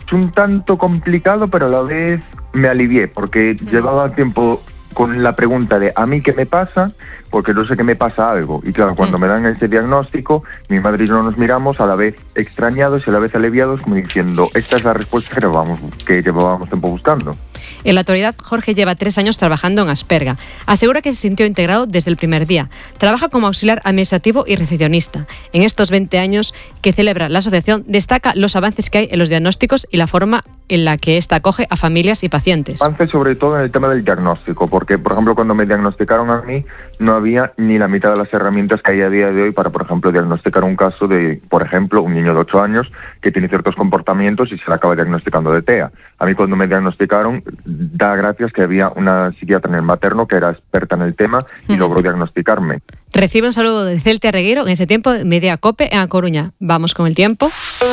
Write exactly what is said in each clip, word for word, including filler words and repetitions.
un tanto complicado, pero a la vez me alivié, porque mm. llevaba tiempo con la pregunta de ¿a mí qué me pasa? Porque no sé que me pasa algo. Y claro, cuando mm. me dan ese diagnóstico, mi madre y yo nos miramos a la vez extrañados y a la vez aliviados, como diciendo, esta es la respuesta que llevábamos, que llevábamos tiempo buscando. En la actualidad, Jorge lleva tres años trabajando en Asperga. Asegura que se sintió integrado desde el primer día. Trabaja como auxiliar administrativo y recepcionista. En estos veinte años que celebra la asociación, destaca los avances que hay en los diagnósticos y la forma en la que ésta acoge a familias y pacientes. Avances sobre todo en el tema del diagnóstico, porque, por ejemplo, cuando me diagnosticaron a mí, no había ni la mitad de las herramientas que hay a día de hoy para, por ejemplo, diagnosticar un caso de, por ejemplo, un niño de ocho años que tiene ciertos comportamientos y se le acaba diagnosticando de T E A. A mí cuando me diagnosticaron, da gracias que había una psiquiatra en el materno que era experta en el tema y uh-huh. logró diagnosticarme. Recibe un saludo de Celte Regueiro en ese tiempo Media Cope en A Coruña. Vamos con el tiempo.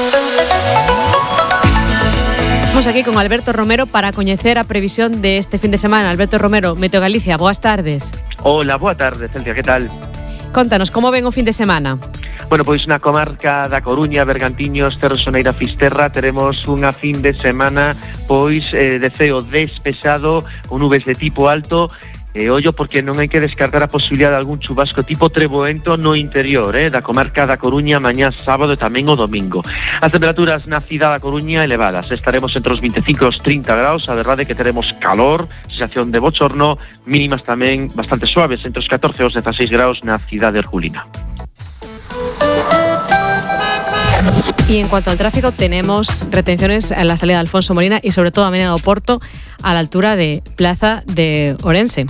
Estamos aquí con Alberto Romero para coñecer a previsión de este fin de semana. Alberto Romero, Meteo Galicia, boas tardes. Hola, boa tarde, Celia, que tal? Contanos, como ven o fin de semana? Bueno, pois na comarca da Coruña, Bergantiños, Cerro Soneira, Fisterra, teremos unha fin de semana pois eh, de ceo despexado, con nubes de tipo alto. E ollo porque non hai que descartar a posibilidade de algún chubasco tipo treboento no interior eh, da comarca da Coruña mañá sábado e tamén o domingo. As temperaturas na cidade da Coruña elevadas, estaremos entre os veinticinco e os trinta graus, a verdade é que teremos calor, sensación de bochorno, mínimas tamén bastante suaves, entre os catorce e os dezasseis graus na cidade herculina. Y en cuanto al tráfico, tenemos retenciones en la salida de Alfonso Molina y sobre todo a Avenida do Porto a la altura de Plaza de Orense.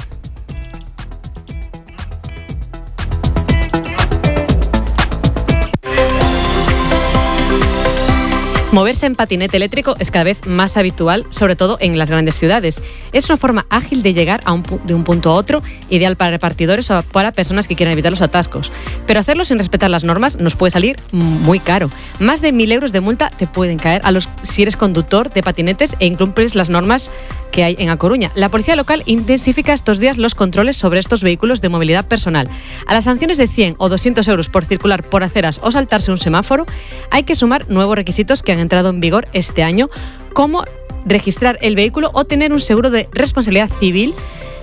Moverse en patinete eléctrico es cada vez más habitual, sobre todo en las grandes ciudades. Es una forma ágil de llegar a un, de un punto a otro, ideal para repartidores o para personas que quieran evitar los atascos. Pero hacerlo sin respetar las normas nos puede salir muy caro. Más de mil euros de multa te pueden caer a los si eres conductor de patinetes e incumples las normas que hay en A Coruña. La policía local intensifica estos días los controles sobre estos vehículos de movilidad personal. A las sanciones de cien o doscientos euros por circular por aceras o saltarse un semáforo, hay que sumar nuevos requisitos que han entrado en vigor este año, como registrar el vehículo o tener un seguro de responsabilidad civil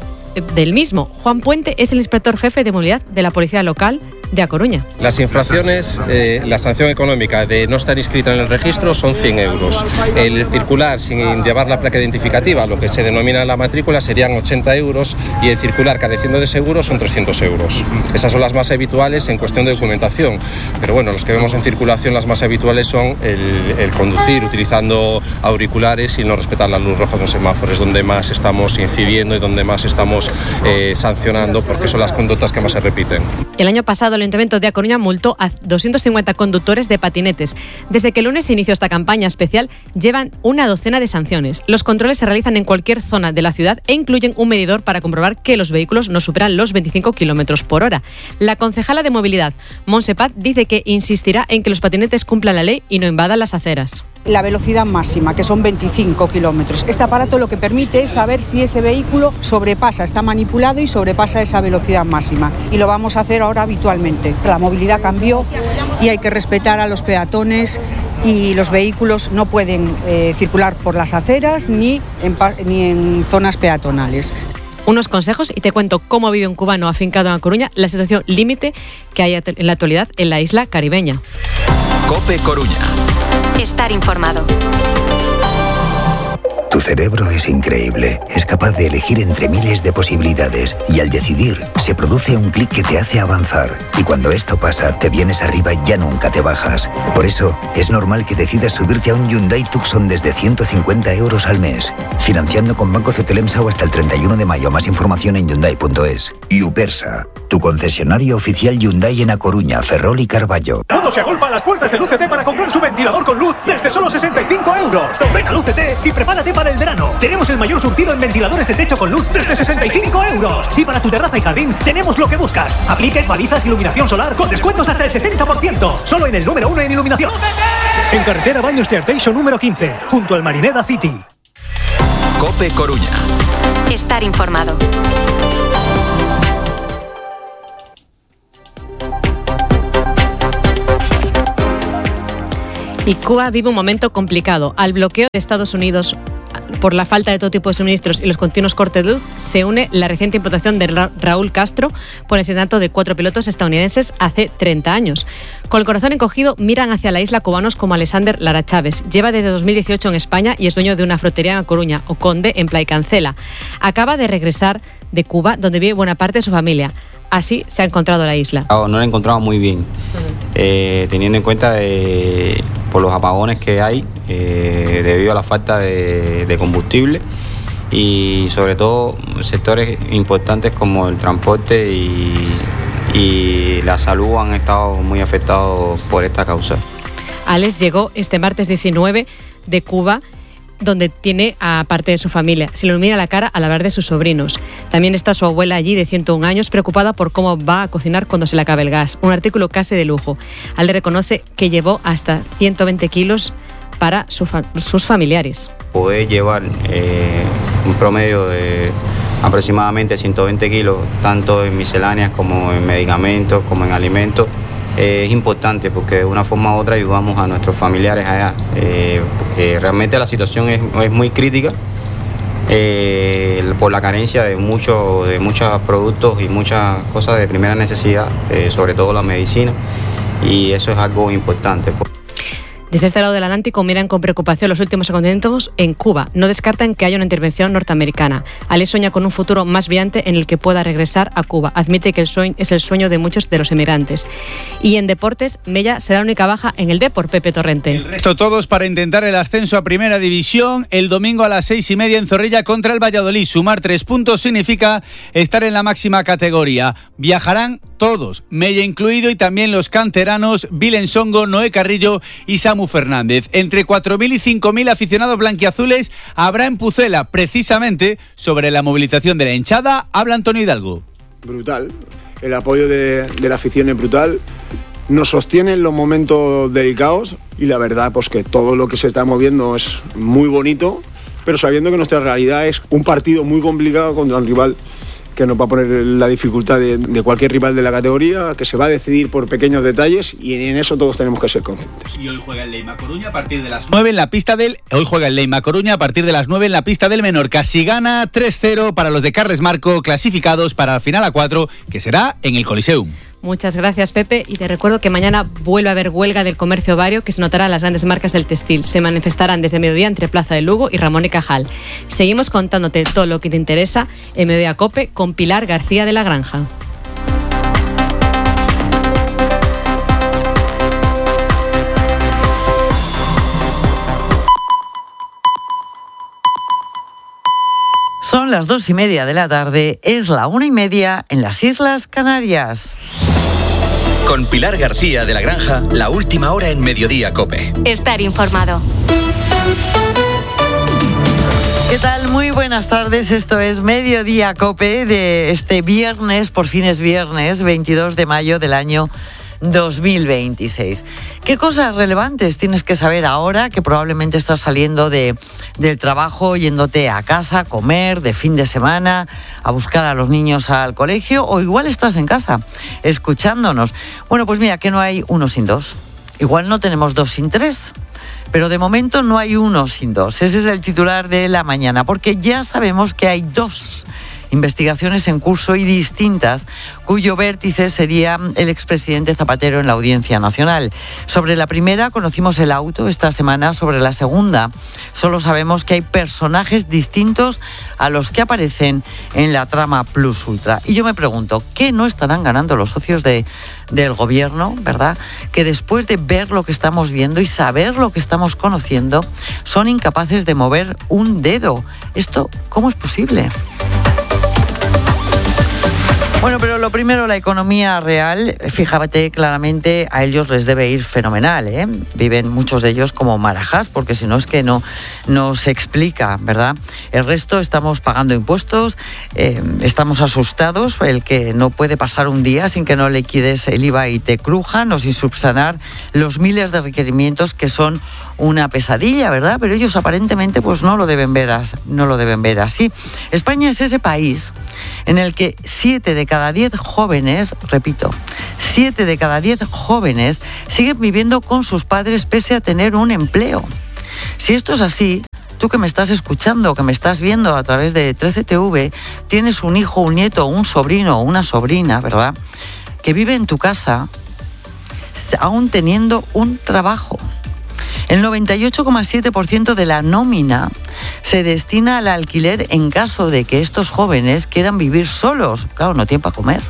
del mismo. Juan Puente es el inspector jefe de movilidad de la policía local de A Coruña. Las infracciones, eh, la sanción económica de no estar inscrita en el registro son cien euros. El circular sin llevar la placa identificativa, lo que se denomina la matrícula, serían ochenta euros, y el circular careciendo de seguro son trescientos euros. Esas son las más habituales en cuestión de documentación, pero bueno, los que vemos en circulación, las más habituales son el, el conducir utilizando auriculares y no respetar la luz roja de un semáforo. Es donde más estamos incidiendo y donde más estamos eh, sancionando, porque son las conductas que más se repiten. El año pasado el Ayuntamiento de A Coruña multó a doscientos cincuenta conductores de patinetes. Desde que el lunes se inició esta campaña especial, llevan una docena de sanciones. Los controles se realizan en cualquier zona de la ciudad e incluyen un medidor para comprobar que los vehículos no superan los veinticinco kilómetros por hora. La concejala de Movilidad, Montse Paz, dice que insistirá en que los patinetes cumplan la ley y no invadan las aceras. La velocidad máxima, que son veinticinco kilómetros. Este aparato lo que permite es saber si ese vehículo sobrepasa, está manipulado y sobrepasa esa velocidad máxima. Y lo vamos a hacer ahora habitualmente. La movilidad cambió y hay que respetar a los peatones, y los vehículos no pueden eh, circular por las aceras ni en, ni en zonas peatonales. Unos consejos y te cuento cómo vive un cubano afincado en A Coruña la situación límite que hay en la actualidad en la isla caribeña. COPE Coruña. Estar informado. Tu cerebro es increíble. Es capaz de elegir entre miles de posibilidades y al decidir se produce un clic que te hace avanzar. Y cuando esto pasa, te vienes arriba y ya nunca te bajas. Por eso, es normal que decidas subirte a un Hyundai Tucson desde ciento cincuenta euros al mes. Financiando con Banco Cetelemsa o hasta el treinta y uno de mayo. Más información en Hyundai punto es. Y Upersa, tu concesionario oficial Hyundai en A Coruña, Ferrol y Carballo. Todo se agolpa a las puertas de U C T para comprar su ventilador con luz desde solo sesenta y cinco euros. Ven a U C T y prepárate para el verano. Tenemos el mayor surtido en ventiladores de techo con luz desde sesenta y cinco euros. Y para tu terraza y jardín tenemos lo que buscas. Apliques, balizas, iluminación solar con descuentos hasta el sesenta por ciento. Solo en el número uno en iluminación. En carretera Baños de Arteixo número quince, junto al Marineda City. COPE Coruña. Estar informado. Y Cuba vive un momento complicado. Al bloqueo de Estados Unidos por la falta de todo tipo de suministros y los continuos cortes de luz, se une la reciente imputación de Ra- Raúl Castro por el asesinato de cuatro pilotos estadounidenses hace treinta años. Con el corazón encogido, miran hacia la isla cubanos como Alexander Lara Chávez. Lleva desde dos mil dieciocho en España y es dueño de una frutería en A Coruña, o Conde, en Plaicancela. Acaba de regresar de Cuba, donde vive buena parte de su familia. Así se ha encontrado la isla. No la he encontrado muy bien, uh-huh. eh, teniendo en cuenta de, por los apagones que hay eh, debido a la falta de, de combustible y sobre todo sectores importantes como el transporte y, y la salud han estado muy afectados por esta causa. Alex llegó este martes diecinueve de Cuba, donde tiene a parte de su familia. Se le ilumina la cara al hablar de sus sobrinos. También está su abuela allí, de ciento un años, preocupada por cómo va a cocinar cuando se le acabe el gas. Un artículo casi de lujo. Al le reconoce que llevó hasta ciento veinte kilos para su fa- sus familiares. Poder llevar eh, un promedio de aproximadamente ciento veinte kilos, tanto en misceláneas como en medicamentos, como en alimentos, Eh, es importante porque de una forma u otra ayudamos a nuestros familiares allá, eh, porque realmente la situación es, es muy crítica eh, por la carencia de muchos de muchos productos y muchas cosas de primera necesidad, eh, sobre todo la medicina, y eso es algo importante. Desde este lado del Atlántico miran con preocupación los últimos acontecimientos en Cuba. No descartan que haya una intervención norteamericana. Alex sueña con un futuro más brillante en el que pueda regresar a Cuba. Admite que el sueño es el sueño de muchos de los emigrantes. Y en deportes, Mella será la única baja en el Depor, Pepe Torrente. El resto todos para intentar el ascenso a Primera División. El domingo a las seis y media en Zorrilla contra el Valladolid. Sumar tres puntos significa estar en la máxima categoría. Viajarán todos, Mella incluido, y también los canteranos Vilen Songo, Noé Carrillo y Samu Fernández. Entre cuatro mil y cinco mil aficionados blanquiazules habrá en Pucela. Precisamente sobre la movilización de la hinchada habla Antonio Hidalgo. Brutal, el apoyo de, de la afición es brutal, nos sostiene en los momentos delicados y la verdad pues que todo lo que se está moviendo es muy bonito, pero sabiendo que nuestra realidad es un partido muy complicado contra un rival que nos va a poner la dificultad de, de cualquier rival de la categoría, que se va a decidir por pequeños detalles y en eso todos tenemos que ser conscientes. Y hoy juega el Leima Coruña a partir de las nueve en la pista del hoy juega el Leima Coruña a partir de las nueve en la pista del Menorca. Si gana tres cero para los de Carles Marco, clasificados para la final a cuatro, que será en el Coliseum. Muchas gracias, Pepe, y te recuerdo que mañana vuelve a haber huelga del comercio ovario que se notará en las grandes marcas del textil. Se manifestarán desde mediodía entre Plaza de Lugo y Ramón y Cajal. Seguimos contándote todo lo que te interesa en Mediodía Cope con Pilar García de la Granja. Son las dos y media de la tarde, es la una y media en las Islas Canarias. Con Pilar García de la Granja, la última hora en Mediodía Cope. Estar informado. ¿Qué tal? Muy buenas tardes, esto es Mediodía Cope de este viernes, por fin es viernes, veintidós de mayo del año dos mil veintiséis. ¿Qué cosas relevantes tienes que saber ahora que probablemente estás saliendo de, del trabajo, yéndote a casa a comer, de fin de semana, a buscar a los niños al colegio, o igual estás en casa escuchándonos? Bueno, pues mira, que no hay uno sin dos. Igual no tenemos dos sin tres, pero de momento no hay uno sin dos. Ese es el titular de la mañana, porque ya sabemos que hay dos investigaciones en curso y distintas, cuyo vértice sería el expresidente Zapatero en la Audiencia Nacional. Sobre la primera conocimos el auto esta semana, sobre la segunda solo sabemos que hay personajes distintos a los que aparecen en la trama Plus Ultra. Y yo me pregunto, ¿qué no estarán ganando los socios de, del gobierno, verdad? Que después de ver lo que estamos viendo y saber lo que estamos conociendo, son incapaces de mover un dedo. ¿Esto cómo es posible? Bueno, pero lo primero, la economía real, fíjate claramente, a ellos les debe ir fenomenal, ¿eh? Viven muchos de ellos como marajás, porque si no es que no, no se explica, ¿verdad? El resto estamos pagando impuestos, eh, estamos asustados, el que no puede pasar un día sin que no liquides el I V A y te crujan, o sin subsanar los miles de requerimientos que son una pesadilla, ¿verdad? Pero ellos aparentemente pues no lo deben ver as- no lo deben ver así. España es ese país en el que siete de cada diez jóvenes, repito, siete de cada diez jóvenes siguen viviendo con sus padres pese a tener un empleo. Si esto es así, tú que me estás escuchando, que me estás viendo a través de trece T V, tienes un hijo, un nieto, un sobrino o una sobrina, ¿verdad?, que vive en tu casa aún teniendo un trabajo. El noventa y ocho coma siete por ciento de la nómina se destina al alquiler en caso de que estos jóvenes quieran vivir solos. Claro, no tienen para comer.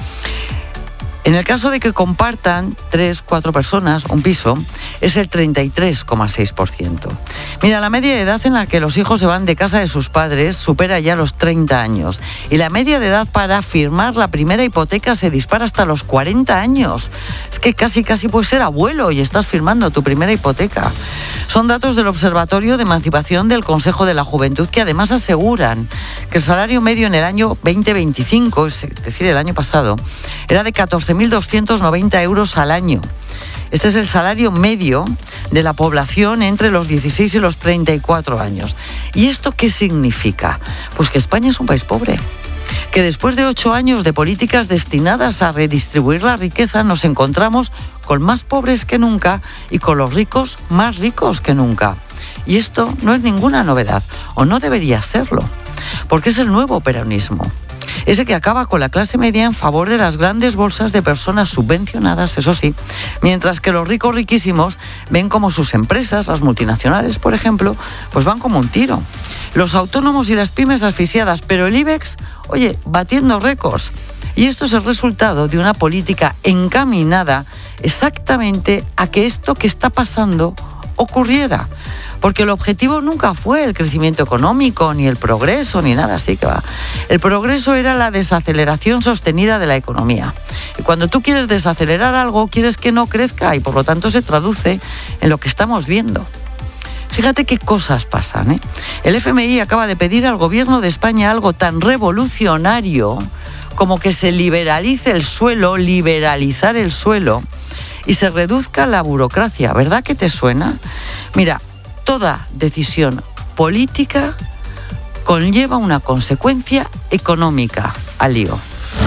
En el caso de que compartan tres, cuatro personas un piso, es el treinta y tres coma seis por ciento. Mira, la media de edad en la que los hijos se van de casa de sus padres supera ya los treinta años. Y la media de edad para firmar la primera hipoteca se dispara hasta los cuarenta años. Es que casi, casi puedes ser abuelo y estás firmando tu primera hipoteca. Son datos del Observatorio de Emancipación del Consejo de la Juventud, que además aseguran que el salario medio en el año veinte veinticinco, es decir, el año pasado, era de catorce mil doscientos noventa euros al año. Este es el salario medio de la población entre los dieciséis y los treinta y cuatro años. ¿Y esto qué significa? Pues que España es un país pobre. Que después de ocho años de políticas destinadas a redistribuir la riqueza, nos encontramos con más pobres que nunca y con los ricos más ricos que nunca. Y esto no es ninguna novedad, o no debería serlo, porque es el nuevo peronismo. Ese que acaba con la clase media en favor de las grandes bolsas de personas subvencionadas, eso sí, mientras que los ricos riquísimos ven como sus empresas, las multinacionales, por ejemplo, pues van como un tiro. Los autónomos y las pymes asfixiadas, pero el IBEX, oye, batiendo récords. Y esto es el resultado de una política encaminada exactamente a que esto que está pasando ocurriera. Porque el objetivo nunca fue el crecimiento económico, ni el progreso, ni nada así que va. El progreso era la desaceleración sostenida de la economía. Y cuando tú quieres desacelerar algo, quieres que no crezca y por lo tanto se traduce en lo que estamos viendo. Fíjate qué cosas pasan, ¿eh? El F M I acaba de pedir al gobierno de España algo tan revolucionario como que se liberalice el suelo, liberalizar el suelo y se reduzca la burocracia. ¿Verdad que te suena? Mira, toda decisión política conlleva una consecuencia económica al lío.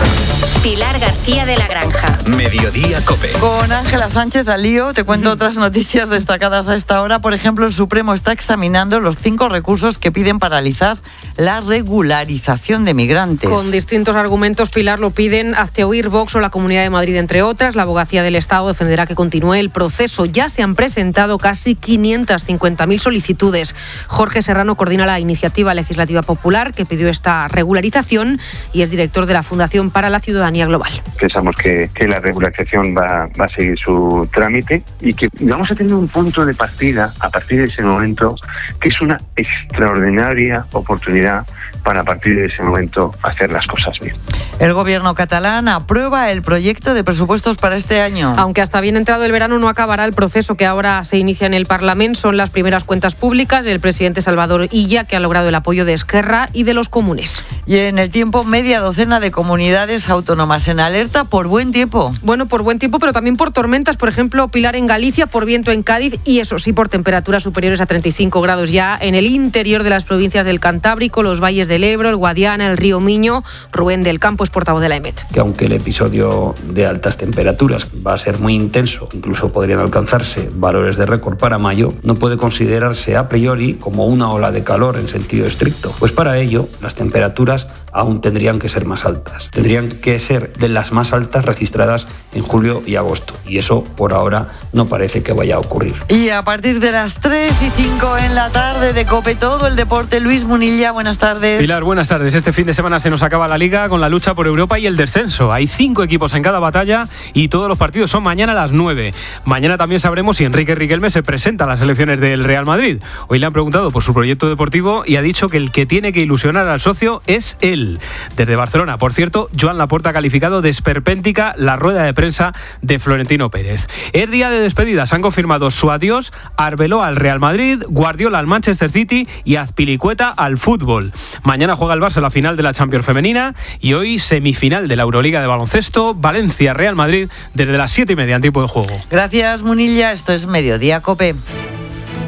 Pilar García de la Granja. Mediodía COPE. Con Ángela Sánchez al lío, te cuento otras noticias destacadas a esta hora. Por ejemplo, el Supremo está examinando los cinco recursos que piden paralizar la regularización de migrantes. Con distintos argumentos, Pilar, lo piden Hazte Oír, Vox o la Comunidad de Madrid, entre otras. La Abogacía del Estado defenderá que continúe el proceso. Ya se han presentado casi quinientas cincuenta mil solicitudes. Jorge Serrano coordina la iniciativa legislativa popular que pidió esta regularización y es director de la Fundación para la Ciudadanía Global. Pensamos que, que la regularización va, va a seguir su trámite y que vamos a tener un punto de partida a partir de ese momento que es una extraordinaria oportunidad para a partir de ese momento hacer las cosas bien. El gobierno catalán aprueba el proyecto de presupuestos para este año. Aunque hasta bien entrado el verano no acabará el proceso que ahora se inicia en el Parlamento. Son las primeras cuentas públicas del presidente Salvador Illa, que ha logrado el apoyo de Esquerra y de los comunes. Y en el tiempo, media docena de comunidades autónomas en alerta por buen tiempo. Bueno, por buen tiempo, pero también por tormentas. Por ejemplo, Pilar en Galicia, por viento en Cádiz y eso sí, por temperaturas superiores a treinta y cinco grados ya en el interior de las provincias del Cantábrico, los valles del Ebro, el Guadiana, el río Miño. Rubén del Campo es portavoz de la EMET. Que aunque el episodio de altas temperaturas va a ser muy intenso, incluso podrían alcanzarse valores de récord para mayo, no puede considerarse a priori como una ola de calor en sentido estricto. Pues para ello, las temperaturas aún tendrían que ser más altas. Tendrían que ser de las más altas registradas en julio y agosto. Y eso, por ahora, no parece que vaya a ocurrir. Y a partir de las tres y cinco en la tarde de COPE, todo el deporte. Luis Munilla, buenas tardes. Pilar, buenas tardes. Este fin de semana se nos acaba la Liga con la lucha por Europa y el descenso. Hay cinco equipos en cada batalla y todos los partidos son mañana a las nueve. Mañana también sabremos si Enrique Riquelme se presenta a las elecciones del Real Madrid. Hoy le han preguntado por su proyecto deportivo y ha dicho que el que tiene que ilusionar al socio es él. Desde Barcelona, por cierto, Joan Laporta ha calificado de esperpéntica la rueda de prensa de Florentino Pérez. Es día de despedidas. Han confirmado su adiós Arbeloa al Real Madrid, Guardiola al Manchester City y Azpilicueta al fútbol. Mañana juega el Barça la final de la Champions femenina y hoy semifinal de la Euroliga de baloncesto, Valencia-Real Madrid desde las siete y media en tiempo de juego. Gracias, Munilla. Esto es Mediodía COPE.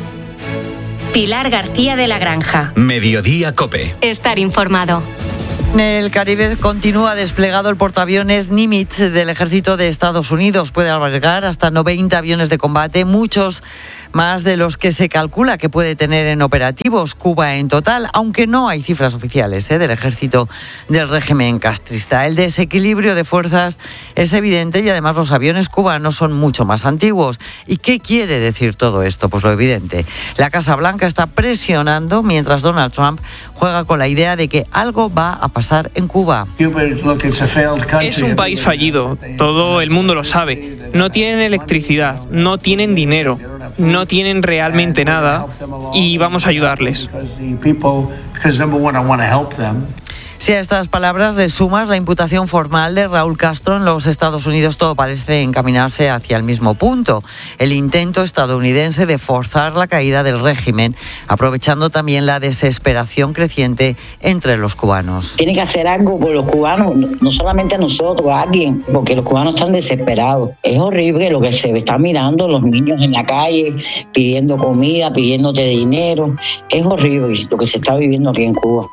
Pilar García de la Granja. Mediodía COPE. Estar informado. En el Caribe continúa desplegado el portaaviones Nimitz del Ejército de Estados Unidos. Puede albergar hasta noventa aviones de combate, muchos más de los que se calcula que puede tener en operativos Cuba en total, aunque no hay cifras oficiales ¿eh? del ejército del régimen castrista. El desequilibrio de fuerzas es evidente y además los aviones cubanos son mucho más antiguos. ¿Y qué quiere decir todo esto? Pues lo evidente. La Casa Blanca está presionando mientras Donald Trump juega con la idea de que algo va a pasar en Cuba. Es un país fallido, todo el mundo lo sabe. No tienen electricidad, no tienen dinero, no tienen realmente nada y vamos a ayudarles. Si a estas palabras le sumas la imputación formal de Raúl Castro en los Estados Unidos, todo parece encaminarse hacia el mismo punto. El intento estadounidense de forzar la caída del régimen, aprovechando también la desesperación creciente entre los cubanos. Tiene que hacer algo por los cubanos, no solamente a nosotros, a alguien, porque los cubanos están desesperados. Es horrible lo que se está mirando, los niños en la calle pidiendo comida, pidiéndote dinero. Es horrible lo que se está viviendo aquí en Cuba.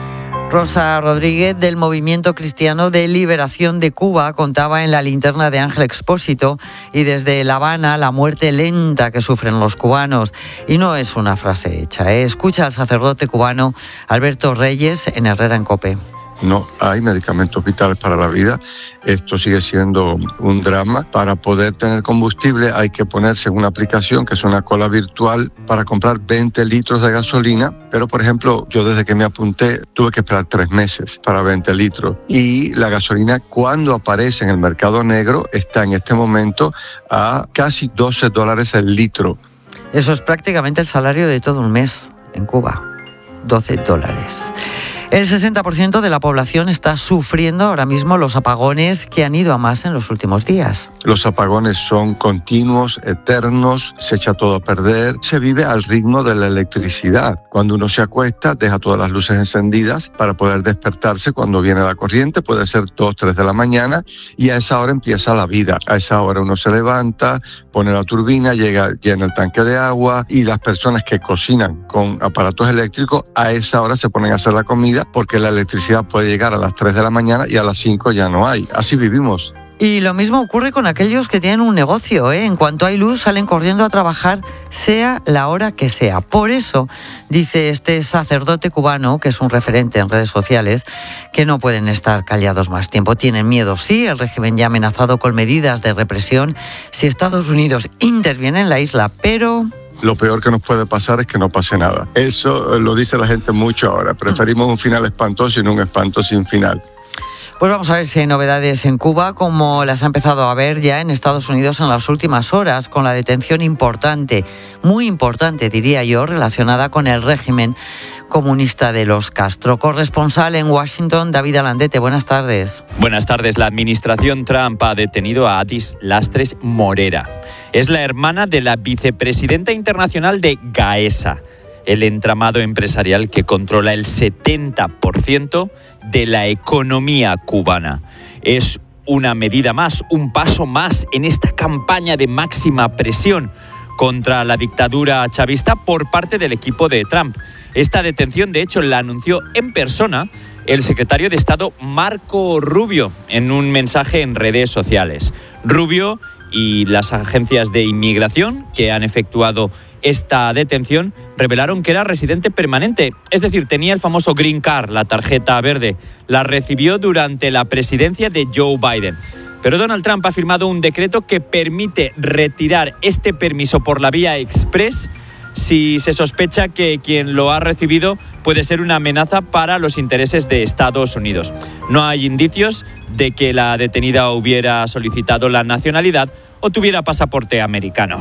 Rosa Rodríguez, del Movimiento Cristiano de Liberación de Cuba, contaba en la linterna de Ángel Expósito y desde La Habana la muerte lenta que sufren los cubanos. Y no es una frase hecha, ¿eh? Escucha al sacerdote cubano Alberto Reyes en Herrera en COPE. No hay medicamentos vitales para la vida. Esto sigue siendo un drama. Para poder tener combustible hay que ponerse en una aplicación que es una cola virtual para comprar veinte litros de gasolina. Pero, por ejemplo, yo desde que me apunté tuve que esperar tres meses para veinte litros. Y la gasolina, cuando aparece en el mercado negro, está en este momento a casi doce dólares el litro. Eso es prácticamente el salario de todo un mes en Cuba. doce dólares. El sesenta por ciento de la población está sufriendo ahora mismo los apagones que han ido a más en los últimos días. Los apagones son continuos, eternos, se echa todo a perder, se vive al ritmo de la electricidad. Cuando uno se acuesta, deja todas las luces encendidas para poder despertarse cuando viene la corriente, puede ser dos, tres de la mañana, y a esa hora empieza la vida. A esa hora uno se levanta, pone la turbina, llega, llena el tanque de agua, y las personas que cocinan con aparatos eléctricos, a esa hora se ponen a hacer la comida, porque la electricidad puede llegar a las tres de la mañana y a las cinco ya no hay. Así vivimos. Y lo mismo ocurre con aquellos que tienen un negocio, ¿eh? En cuanto hay luz salen corriendo a trabajar, sea la hora que sea. Por eso, dice este sacerdote cubano, que es un referente en redes sociales, que no pueden estar callados más tiempo. Tienen miedo, sí, el régimen ya ha amenazado con medidas de represión si Estados Unidos interviene en la isla, pero... Lo peor que nos puede pasar es que no pase nada. Eso lo dice la gente mucho ahora. Preferimos un final espantoso y no un espanto sin final. Pues vamos a ver si hay novedades en Cuba, como las ha empezado a ver ya en Estados Unidos en las últimas horas, con la detención importante, muy importante diría yo, relacionada con el régimen comunista de los Castro. Corresponsal en Washington, David Alandete, buenas tardes. Buenas tardes. La administración Trump ha detenido a Adis Lastres Morera. Es la hermana de la vicepresidenta internacional de Gaesa, el entramado empresarial que controla el setenta por ciento de la economía cubana. Es una medida más, un paso más en esta campaña de máxima presión contra la dictadura chavista por parte del equipo de Trump. Esta detención, de hecho, la anunció en persona el secretario de Estado Marco Rubio en un mensaje en redes sociales. Rubio y las agencias de inmigración que han efectuado esta detención revelaron que era residente permanente, es decir, tenía el famoso Green Card, la tarjeta verde. La recibió durante la presidencia de Joe Biden. Pero Donald Trump ha firmado un decreto que permite retirar este permiso por la vía express si se sospecha que quien lo ha recibido puede ser una amenaza para los intereses de Estados Unidos. No hay indicios de que la detenida hubiera solicitado la nacionalidad o tuviera pasaporte americano.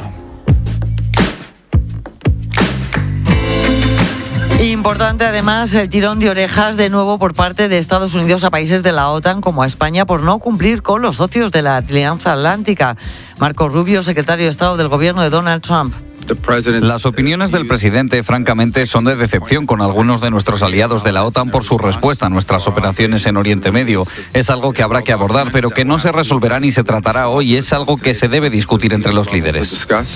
Importante además el tirón de orejas de nuevo por parte de Estados Unidos a países de la OTAN como a España por no cumplir con los socios de la Alianza Atlántica. Marco Rubio, secretario de Estado del gobierno de Donald Trump. Las opiniones del presidente, francamente, son de decepción con algunos de nuestros aliados de la OTAN por su respuesta a nuestras operaciones en Oriente Medio. Es algo que habrá que abordar, pero que no se resolverá ni se tratará hoy. Es algo que se debe discutir entre los líderes.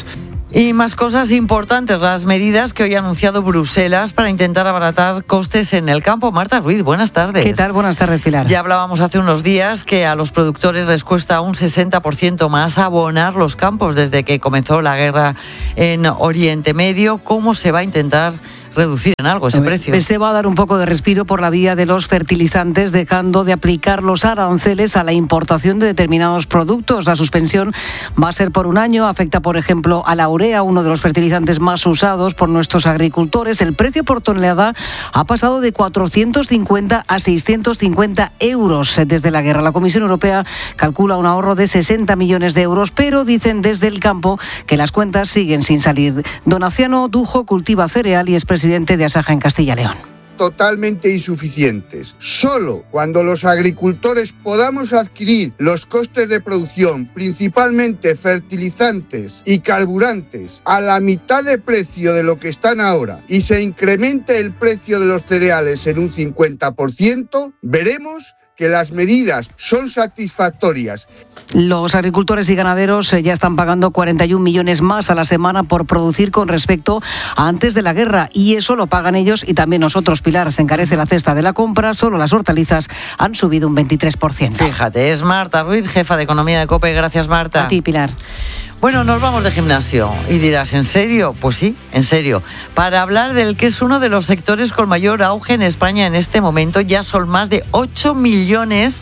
Y más cosas importantes, las medidas que hoy ha anunciado Bruselas para intentar abaratar costes en el campo. Marta Ruiz, buenas tardes. ¿Qué tal? Buenas tardes, Pilar. Ya hablábamos hace unos días que a los productores les cuesta un sesenta por ciento más abonar los campos desde que comenzó la guerra en Oriente Medio. ¿Cómo se va a intentar reducir en algo ese precio? Se va a dar un poco de respiro por la vía de los fertilizantes, dejando de aplicar los aranceles a la importación de determinados productos. La suspensión va a ser por un año. Afecta, por ejemplo, a la urea, uno de los fertilizantes más usados por nuestros agricultores. El precio por tonelada ha pasado de cuatrocientos cincuenta a seiscientos cincuenta euros desde la guerra. La Comisión Europea calcula un ahorro de sesenta millones de euros, pero dicen desde el campo que las cuentas siguen sin salir. Donaciano Dujo cultiva cereal y es presidente de Asaja en Castilla y León. Totalmente insuficientes. Solo cuando los agricultores podamos adquirir los costes de producción, principalmente fertilizantes y carburantes, a la mitad de precio de lo que están ahora y se incremente el precio de los cereales en un cincuenta por ciento, veremos que las medidas son satisfactorias. Los agricultores y ganaderos ya están pagando cuarenta y un millones más a la semana por producir con respecto a antes de la guerra, y eso lo pagan ellos y también nosotros. Pilar, se encarece la cesta de la compra, solo las hortalizas han subido un veintitrés por ciento. Fíjate, es Marta Ruiz, jefa de Economía de COPE. Gracias, Marta. A ti, Pilar. Bueno, nos vamos de gimnasio y dirás, ¿en serio? Pues sí, en serio. Para hablar del que es uno de los sectores con mayor auge en España en este momento, ya son más de ocho millones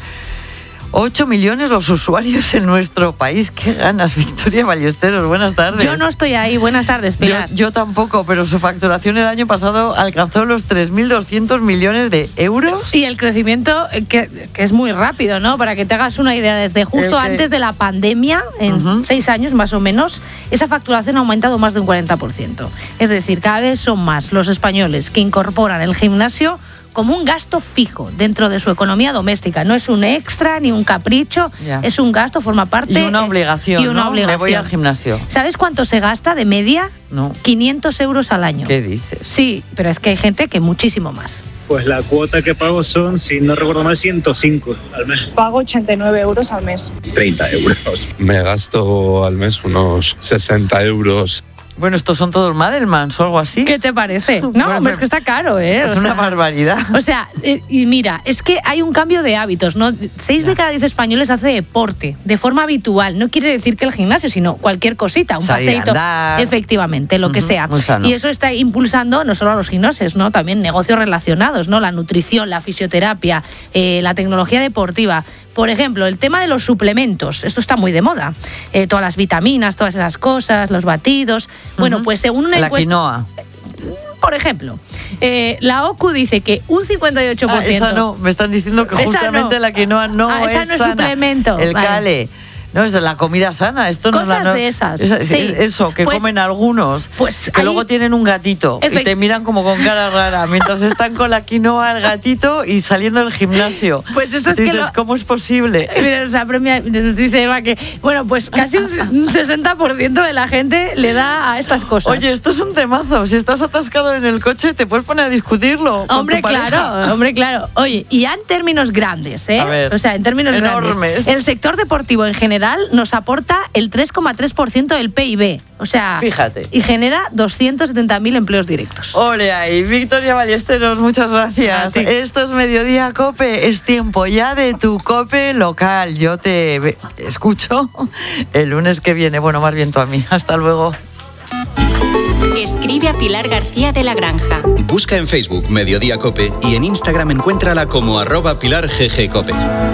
ocho millones los usuarios en nuestro país. ¡Qué ganas! Victoria Ballesteros, buenas tardes. Yo no estoy ahí. Buenas tardes, Pilar. Yo, yo tampoco, pero su facturación el año pasado alcanzó los tres mil doscientos millones de euros. Y el crecimiento, que, que es muy rápido, ¿no? Para que te hagas una idea, desde justo que... antes de la pandemia, en uh-huh. seis años más o menos, esa facturación ha aumentado más de un cuarenta por ciento. Es decir, cada vez son más los españoles que incorporan el gimnasio como un gasto fijo dentro de su economía doméstica. No es un extra ni un capricho, ya. Es un gasto, forma parte... Y una obligación, y una ¿no? obligación. Me voy al gimnasio. ¿Sabes cuánto se gasta de media? No. quinientos euros al año. ¿Qué dices? Sí, pero es que hay gente que muchísimo más. Pues la cuota que pago son, si no recuerdo mal, ciento cinco al mes. Pago ochenta y nueve euros al mes. treinta euros. Me gasto al mes unos sesenta euros. Bueno, estos son todos Madelmans o algo así. ¿Qué te parece? No, bueno, hombre, es que está caro, ¿eh? Es o una sea, barbaridad. O sea, eh, y mira, es que hay un cambio de hábitos, ¿no? Seis ya. de cada diez españoles hace deporte de forma habitual. No quiere decir que el gimnasio, sino cualquier cosita, un Salir paseíto, a andar. Efectivamente, lo uh-huh, que sea. Y eso está impulsando no solo a los gimnasios, ¿no? También negocios relacionados, ¿no? La nutrición, la fisioterapia, eh, la tecnología deportiva. Por ejemplo, el tema de los suplementos, esto está muy de moda. Eh, todas las vitaminas, todas esas cosas, los batidos. Bueno, uh-huh. pues según una la encuesta... quinoa. Por ejemplo, eh, la O C U dice que un cincuenta y ocho por ciento... Ah, esa no, me están diciendo que justamente no. la quinoa no ah, esa es no es sana. suplemento. El vale. cale. No, es de la comida sana. Esto no Cosas la, no, de esas. Esa, sí. Eso, que pues, comen algunos. Pues que ahí... luego tienen un gatito Efect... y te miran como con cara rara mientras están con la quinoa, el gatito y saliendo del gimnasio. Pues eso es dices, que lo... ¿cómo es posible? Mira, esa premia nos dice Eva que, bueno, pues casi un sesenta por ciento de la gente le da a estas cosas. Oye, esto es un temazo. Si estás atascado en el coche, te puedes poner a discutirlo. Hombre, con tu claro, hombre, claro. Oye, y ya en términos grandes, ¿eh? A ver, o sea, en términos enormes. grandes. El sector deportivo en general nos aporta el tres coma tres por ciento del P I B. O sea, fíjate. Y genera doscientos setenta mil empleos directos. Ole ahí, Victoria Ballesteros, muchas gracias. Esto es Mediodía COPE, es tiempo ya de tu COPE local. Yo te escucho el lunes que viene, bueno, más bien tú a mí. Hasta luego. Escribe a Pilar García de la Granja. Busca en Facebook Mediodía COPE y en Instagram encuéntrala como arroba Pilar G G COPE.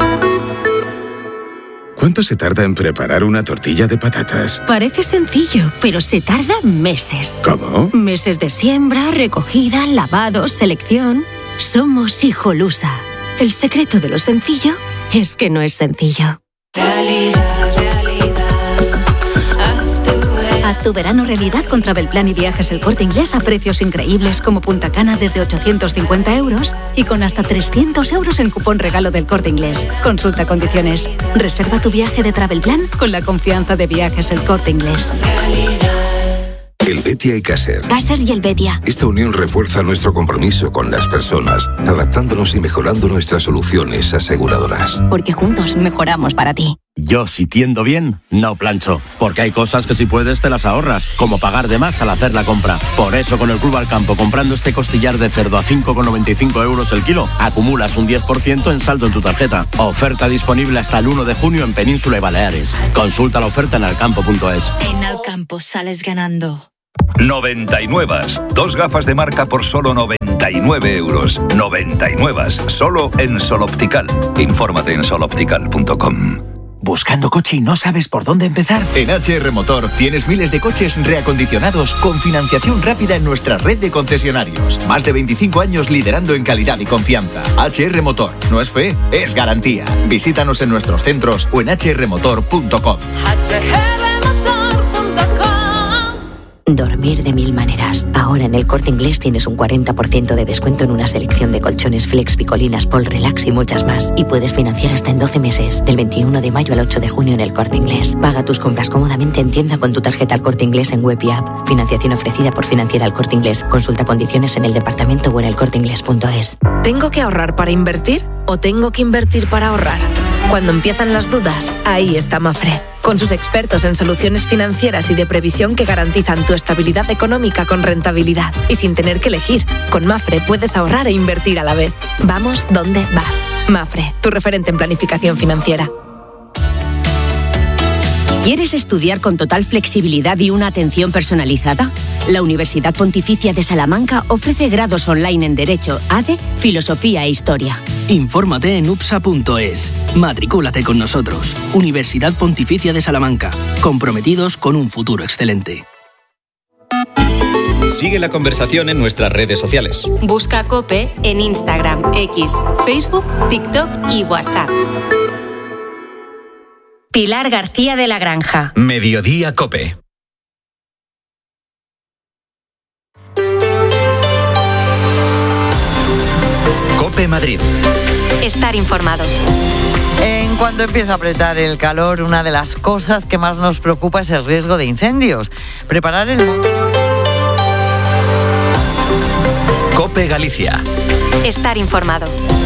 ¿Cuánto se tarda en preparar una tortilla de patatas? Parece sencillo, pero se tarda meses. ¿Cómo? Meses de siembra, recogida, lavado, selección. Somos Hijolusa. El secreto de lo sencillo es que no es sencillo. Realidad, realidad. Haz tu, Haz tu verano realidad con Travelplan y Viajes El Corte Inglés a precios increíbles como Punta Cana desde ochocientos cincuenta euros y con hasta trescientos euros en cupón regalo del Corte Inglés. Consulta condiciones. Reserva tu viaje de Travelplan con la confianza de Viajes El Corte Inglés. Helvetia y Caser. Caser y Helvetia. Esta unión refuerza nuestro compromiso con las personas, adaptándonos y mejorando nuestras soluciones aseguradoras. Porque juntos mejoramos para ti. Yo, si tiendo bien, no plancho, porque hay cosas que si puedes te las ahorras, como pagar de más al hacer la compra. Por eso con el Club Alcampo, comprando este costillar de cerdo a cinco con noventa y cinco euros el kilo, acumulas un diez por ciento en saldo en tu tarjeta. Oferta disponible hasta el uno de junio en Península y Baleares. Consulta la oferta en alcampo punto es. En Alcampo sales ganando. noventa y nueve. Dos gafas de marca por solo noventa y nueve euros. noventa y nueve. Solo en Sol Optical. Infórmate en sol optical punto com. ¿Buscando coche y no sabes por dónde empezar? En H R Motor tienes miles de coches reacondicionados con financiación rápida en nuestra red de concesionarios. Más de veinticinco años liderando en calidad y confianza. H R Motor. No es fe, es garantía. Visítanos en nuestros centros o en h r motor punto com. Dormir de mil maneras. Ahora en El Corte Inglés tienes un cuarenta por ciento de descuento en una selección de colchones Flex, Picolinas, Pol Relax y muchas más. Y puedes financiar hasta en doce meses, del veintiuno de mayo al ocho de junio en El Corte Inglés. Paga tus compras cómodamente en tienda con tu tarjeta El Corte Inglés en web y app. Financiación ofrecida por Financiera El Corte Inglés. Consulta condiciones en el departamento o en el corte inglés punto es. ¿Tengo que ahorrar para invertir o tengo que invertir para ahorrar? Cuando empiezan las dudas, ahí está Mafre, con sus expertos en soluciones financieras y de previsión que garantizan tu estabilidad económica con rentabilidad y sin tener que elegir. Con Mafre puedes ahorrar e invertir a la vez. Vamos donde vas. Mafre, tu referente en planificación financiera. ¿Quieres estudiar con total flexibilidad y una atención personalizada? La Universidad Pontificia de Salamanca ofrece grados online en Derecho, A D E, Filosofía e Historia. Infórmate en U P S A punto es. Matricúlate con nosotros. Universidad Pontificia de Salamanca. Comprometidos con un futuro excelente. Sigue la conversación en nuestras redes sociales. Busca COPE en Instagram, X, Facebook, TikTok y WhatsApp. Pilar García de la Granja. Mediodía COPE. COPE Madrid. Estar informados. En cuanto empieza a apretar el calor, una de las cosas que más nos preocupa es el riesgo de incendios. Preparar el monte. COPE Galicia. Estar informado.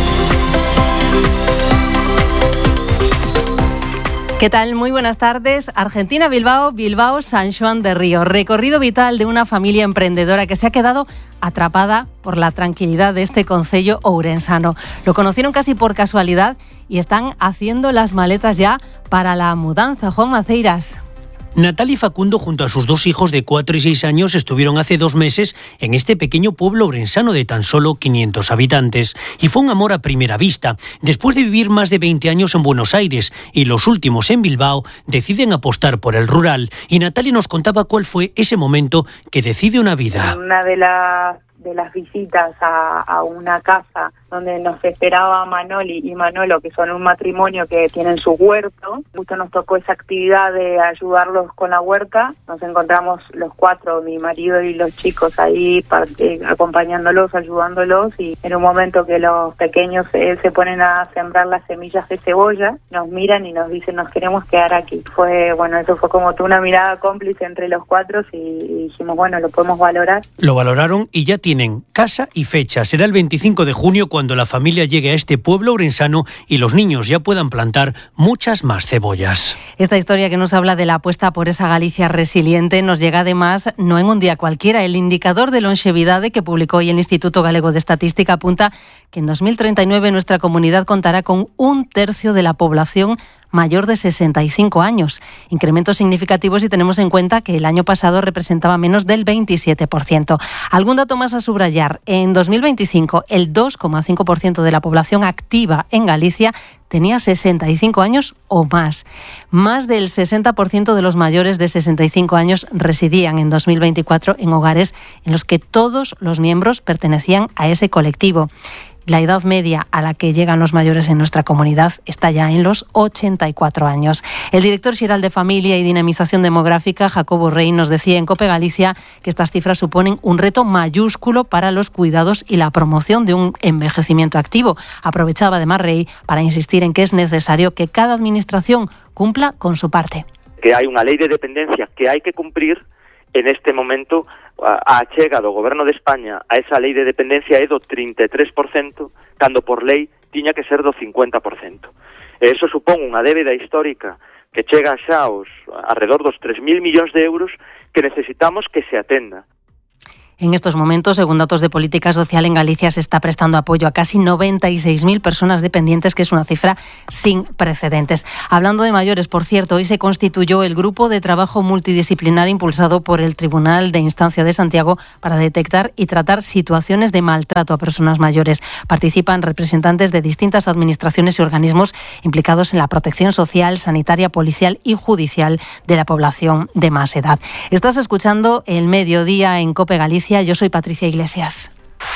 ¿Qué tal? Muy buenas tardes. Argentina-Bilbao, Bilbao-San Juan de Río. Recorrido vital de una familia emprendedora que se ha quedado atrapada por la tranquilidad de este concello ourensano. Lo conocieron casi por casualidad y están haciendo las maletas ya para la mudanza. Juan Maceiras. Natalia y Facundo, junto a sus dos hijos de cuatro y seis años, estuvieron hace dos meses en este pequeño pueblo ourensano de tan solo quinientos habitantes. Y fue un amor a primera vista. Después de vivir más de veinte años en Buenos Aires y los últimos en Bilbao, deciden apostar por el rural. Y Natalia nos contaba cuál fue ese momento que decide una vida. Una de las, de las visitas a, a una casa donde nos esperaba Manoli y Manolo, que son un matrimonio que tienen su huerto. Justo nos tocó esa actividad de ayudarlos con la huerta. Nos encontramos los cuatro, mi marido y los chicos, ahí parte, acompañándolos, ayudándolos, y en un momento que los pequeños eh, se ponen a sembrar las semillas de cebolla, nos miran y nos dicen, nos queremos quedar aquí. Fue, bueno, eso fue como una mirada cómplice entre los cuatro y, y dijimos, bueno, lo podemos valorar. Lo valoraron y ya tienen casa y fecha. Será el veinticinco de junio cuando cuando la familia llegue a este pueblo ourensano y los niños ya puedan plantar muchas más cebollas. Esta historia que nos habla de la apuesta por esa Galicia resiliente nos llega además no en un día cualquiera. El indicador de longevidade que publicó hoy el Instituto Galego de Estadística apunta que en dos mil treinta y nueve nuestra comunidad contará con un tercio de la población mayor de sesenta y cinco años. Incrementos significativos si tenemos en cuenta que el año pasado representaba menos del veintisiete por ciento. Algún dato más a subrayar. En dos mil veinticinco, el dos coma cinco por ciento de la población activa en Galicia tenía sesenta y cinco años o más. Más del sesenta por ciento de los mayores de sesenta y cinco años residían en dos mil veinticuatro en hogares en los que todos los miembros pertenecían a ese colectivo. La edad media a la que llegan los mayores en nuestra comunidad está ya en los ochenta y cuatro años. El director xeral de Familia y Dinamización Demográfica, Jacobo Rey, nos decía en COPE Galicia que estas cifras suponen un reto mayúsculo para los cuidados y la promoción de un envejecimiento activo. Aprovechaba además Rey para insistir en que es necesario que cada administración cumpla con su parte. Que hay una lei de dependencia que hai que cumprir. En este momento a achega do Goberno de España a esa lei de dependencia é do trinta e tres por ciento, cando por lei tiña que ser do cincuenta por ciento. E iso supón unha débeda histórica que chega xa aos alrededor dos tres mil millóns de euros que necesitamos que se atenda. En estos momentos, según datos de Política Social, en Galicia se está prestando apoyo a casi noventa y seis mil personas dependientes, que es una cifra sin precedentes. Hablando de mayores, por cierto, hoy se constituyó el grupo de trabajo multidisciplinar impulsado por el Tribunal de Instancia de Santiago para detectar y tratar situaciones de maltrato a personas mayores. Participan representantes de distintas administraciones y organismos implicados en la protección social, sanitaria, policial y judicial de la población de más edad. Estás escuchando El Mediodía en COPE Galicia. Yo soy Patricia Iglesias.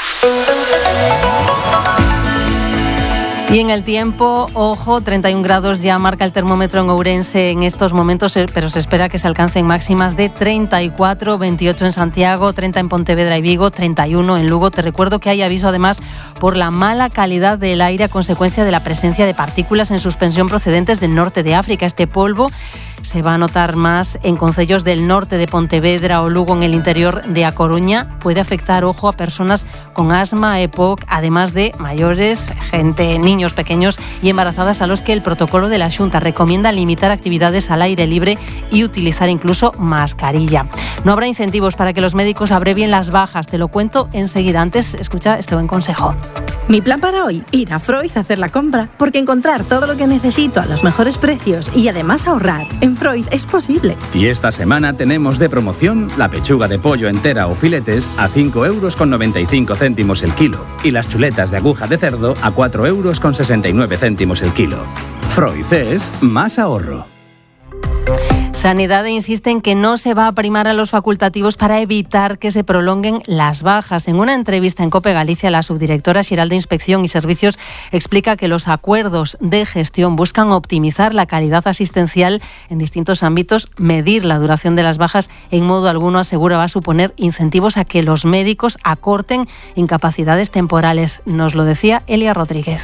Y en el tiempo, ojo, treinta y un grados ya marca el termómetro en Ourense en estos momentos, pero se espera que se alcancen máximas de treinta y cuatro, veintiocho en Santiago, treinta en Pontevedra y Vigo, treinta y uno en Lugo. Te recuerdo que hay aviso además por la mala calidad del aire a consecuencia de la presencia de partículas en suspensión procedentes del norte de África. Este polvo se va a notar más en concellos del norte de Pontevedra o Lugo, en el interior de A Coruña. Puede afectar, ojo, a personas con asma, E P O C, además de mayores, gente, niños pequeños y embarazadas, a los que el protocolo de la Xunta recomienda limitar actividades al aire libre y utilizar incluso mascarilla. No habrá incentivos para que los médicos abrevien las bajas. Te lo cuento enseguida. Antes, escucha este buen consejo. Mi plan para hoy, ir a Freud a hacer la compra, porque encontrar todo lo que necesito a los mejores precios y además ahorrar en Freud es posible. Y esta semana tenemos de promoción la pechuga de pollo entera o filetes a cinco euros con noventa y cinco céntimos el kilo y las chuletas de aguja de cerdo a cuatro euros con sesenta y nueve céntimos el kilo. Freud es más ahorro. Sanidad insiste en que no se va a primar a los facultativos para evitar que se prolonguen las bajas. En una entrevista en COPE Galicia, la subdirectora xeral de Inspección y Servicios explica que los acuerdos de gestión buscan optimizar la calidad asistencial en distintos ámbitos. Medir la duración de las bajas en modo alguno, asegura, va a suponer incentivos a que los médicos acorten incapacidades temporales. Nos lo decía Elia Rodríguez.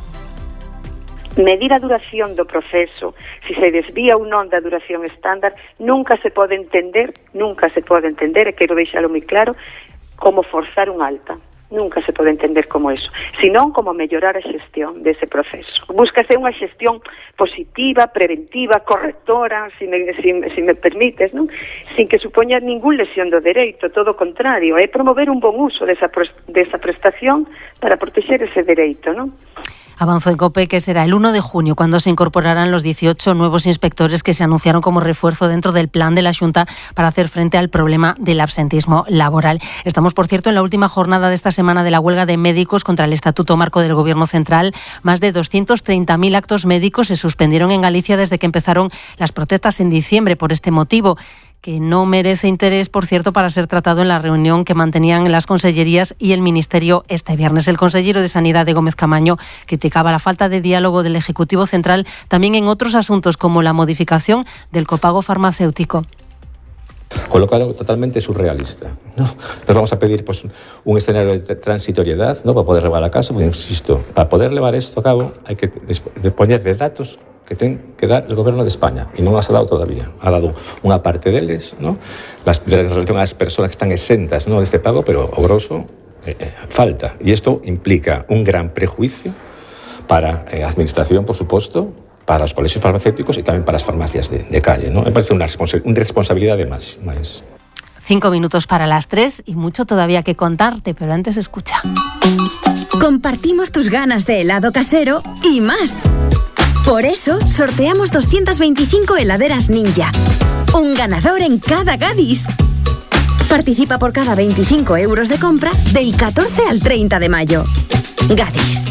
Medir a duración do proceso, se se desvía ou non da duración estándar, nunca se pode entender, nunca se pode entender, e quero deixalo moi claro, como forzar un alta. Nunca se pode entender como eso, senón como mellorar a xestión dese proceso. Búscase unha xestión positiva, preventiva, correctora, se me, si, si me permites, non? Sin que supoña ningún lesión do dereito, todo o contrario, é promover un bon uso desa, desa prestación para protexer ese dereito, non? Avanzó en COPE que será el uno de junio cuando se incorporarán los dieciocho nuevos inspectores que se anunciaron como refuerzo dentro del plan de la Xunta para hacer frente al problema del absentismo laboral. Estamos, por cierto, en la última jornada de esta semana de la huelga de médicos contra el Estatuto Marco del Gobierno Central. Más de doscientos treinta mil actos médicos se suspendieron en Galicia desde que empezaron las protestas en diciembre por este motivo, que no merece interés, por cierto, para ser tratado en la reunión que mantenían las consellerías y el Ministerio este viernes. El consellero de Sanidad, de Gómez Camaño, criticaba la falta de diálogo del Ejecutivo Central también en otros asuntos como la modificación del copago farmacéutico. Con lo cual, totalmente surrealista, ¿no? Nos vamos a pedir pues, un escenario de transitoriedad, ¿no?, para poder llevar a caso, porque insisto, para poder llevar esto a cabo hay que disponer de datos que ten que dar el Gobierno de España, e non as ha dado todavía. Ha dado unha parte deles, ¿no?, las, de relación ás persoas que están exentas, ¿no?, deste pago, pero o grosso eh, eh, falta. E isto implica un gran prejuicio para a eh, administración, por suposto, para os colexios farmacéuticos e tamén para as farmacias de, de calle, ¿no? Me parece unha responsa- unha responsabilidade máis, máis. Cinco minutos para las tres y mucho todavía que contarte, pero antes escucha. Compartimos tus ganas de helado casero y más. Por eso, sorteamos doscientas veinticinco heladeras Ninja. Un ganador en cada Gadis. Participa por cada veinticinco euros de compra del catorce al treinta de mayo. Gadis.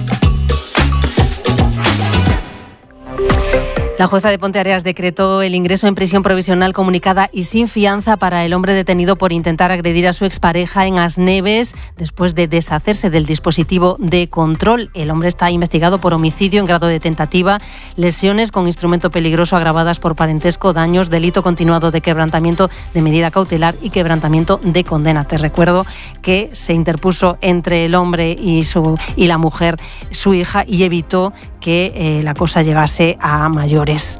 La jueza de Ponteareas decretó el ingreso en prisión provisional comunicada y sin fianza para el hombre detenido por intentar agredir a su expareja en Asneves después de deshacerse del dispositivo de control. El hombre está investigado por homicidio en grado de tentativa, lesiones con instrumento peligroso agravadas por parentesco, daños, delito continuado de quebrantamiento de medida cautelar y quebrantamiento de condena. Te recuerdo que se interpuso entre el hombre y, su, y la mujer su hija y evitó que eh, la cosa llegase a mayores.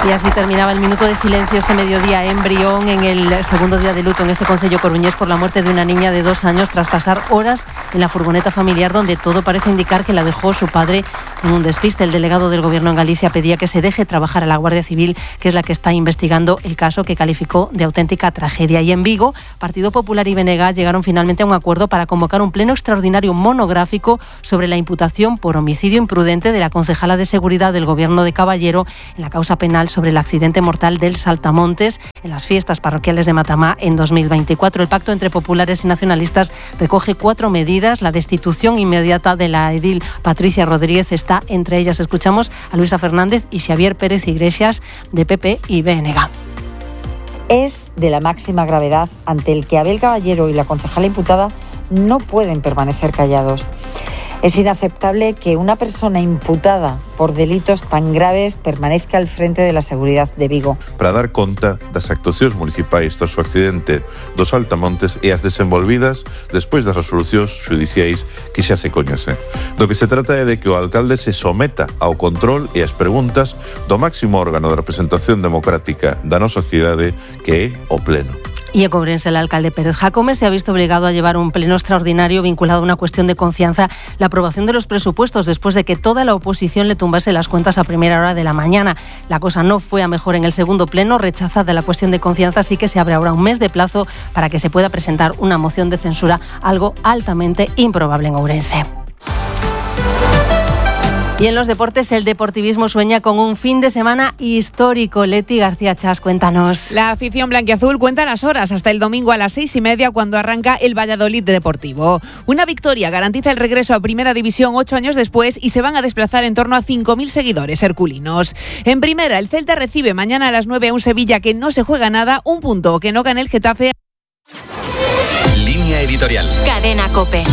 Y así terminaba el minuto de silencio este mediodía en Brión, en el segundo día de luto en este concello coruñés por la muerte de una niña de dos años tras pasar horas en la furgoneta familiar, donde todo parece indicar que la dejó su padre en un despiste. El delegado del Gobierno en Galicia pedía que se deje trabajar a la Guardia Civil, que es la que está investigando el caso, que calificó de auténtica tragedia. Y en Vigo, Partido Popular y B N G llegaron finalmente a un acuerdo para convocar un pleno extraordinario monográfico sobre la imputación por homicidio imprudente de la concejala de Seguridad del Gobierno de Caballero en la causa penal sobre el accidente mortal del Saltamontes en las fiestas parroquiales de Matamá en dos mil veinticuatro. El pacto entre populares y nacionalistas recoge cuatro medidas. La destitución inmediata de la edil Patricia Rodríguez está entre ellas. Escuchamos a Luisa Fernández y Xavier Pérez Iglesias de P P y B N G. Es de la máxima gravedad ante el que Abel Caballero y la concejala imputada no pueden permanecer callados. Es inaceptable que una persona imputada por delitos tan graves permanezca al frente de la seguridad de Vigo. Para dar conta das actuacións municipais tras o accidente dos Saltamontes e as desenvolvidas despois das resolucións xudiciais que xa se coñecen. Do que se trata é de que o alcalde se someta ao control e ás preguntas do máximo órgano de representación democrática da nosa cidade, que é o Pleno. Y en Ourense, el alcalde Pérez Jácome se ha visto obligado a llevar un pleno extraordinario vinculado a una cuestión de confianza, la aprobación de los presupuestos, después de que toda la oposición le tumbase las cuentas a primera hora de la mañana. La cosa no fue a mejor en el segundo pleno, rechazada la cuestión de confianza, así que se abre ahora un mes de plazo para que se pueda presentar una moción de censura, algo altamente improbable en Ourense. Y en los deportes, el deportivismo sueña con un fin de semana histórico. Leti García Chas, cuéntanos. La afición blanquiazul cuenta las horas hasta el domingo a las seis y media, cuando arranca el Valladolid Deportivo. Una victoria garantiza el regreso a Primera División ocho años después y se van a desplazar en torno a cinco mil seguidores herculinos. En Primera, el Celta recibe mañana a las nueve a un Sevilla que no se juega nada, un punto que no gana el Getafe. Línea editorial. Cadena COPE.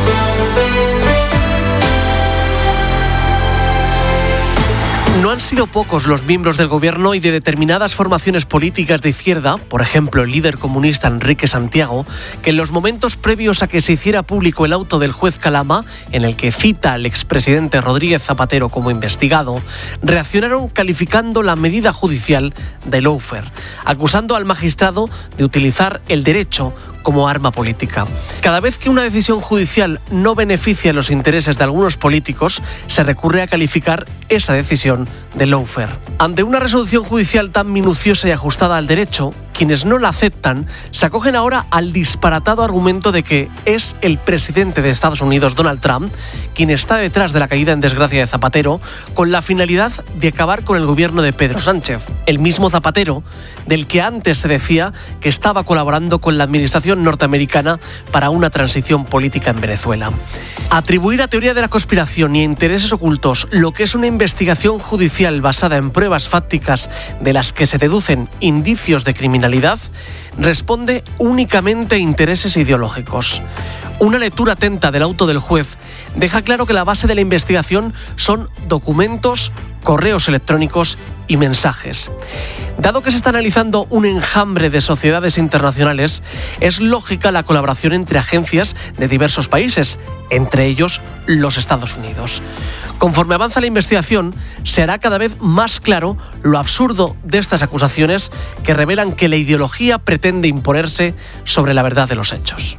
No han sido pocos los miembros del gobierno y de determinadas formaciones políticas de izquierda, por ejemplo el líder comunista Enrique Santiago, que en los momentos previos a que se hiciera público el auto del juez Calama, en el que cita al expresidente Rodríguez Zapatero como investigado, reaccionaron calificando la medida judicial de lawfare, acusando al magistrado de utilizar el derecho como arma política. Cada vez que una decisión judicial no beneficia los intereses de algunos políticos, se recurre a calificar esa decisión de lawfare. Ante una resolución judicial tan minuciosa y ajustada al derecho, quienes no la aceptan se acogen ahora al disparatado argumento de que es el presidente de Estados Unidos, Donald Trump, quien está detrás de la caída en desgracia de Zapatero, con la finalidad de acabar con el gobierno de Pedro Sánchez. El mismo Zapatero del que antes se decía que estaba colaborando con la administración norteamericana para una transición política en Venezuela. Atribuir a teoría de la conspiración y a intereses ocultos lo que es una investigación judicial basada en pruebas fácticas de las que se deducen indicios de criminalidad responde únicamente a intereses ideológicos. Una lectura atenta del auto del juez deja claro que la base de la investigación son documentos, correos electrónicos y mensajes. Dado que se está analizando un enjambre de sociedades internacionales, es lógica la colaboración entre agencias de diversos países, entre ellos los Estados Unidos. Conforme avanza la investigación, se hará cada vez más claro lo absurdo de estas acusaciones que revelan que la ideología pretende imponerse sobre la verdad de los hechos.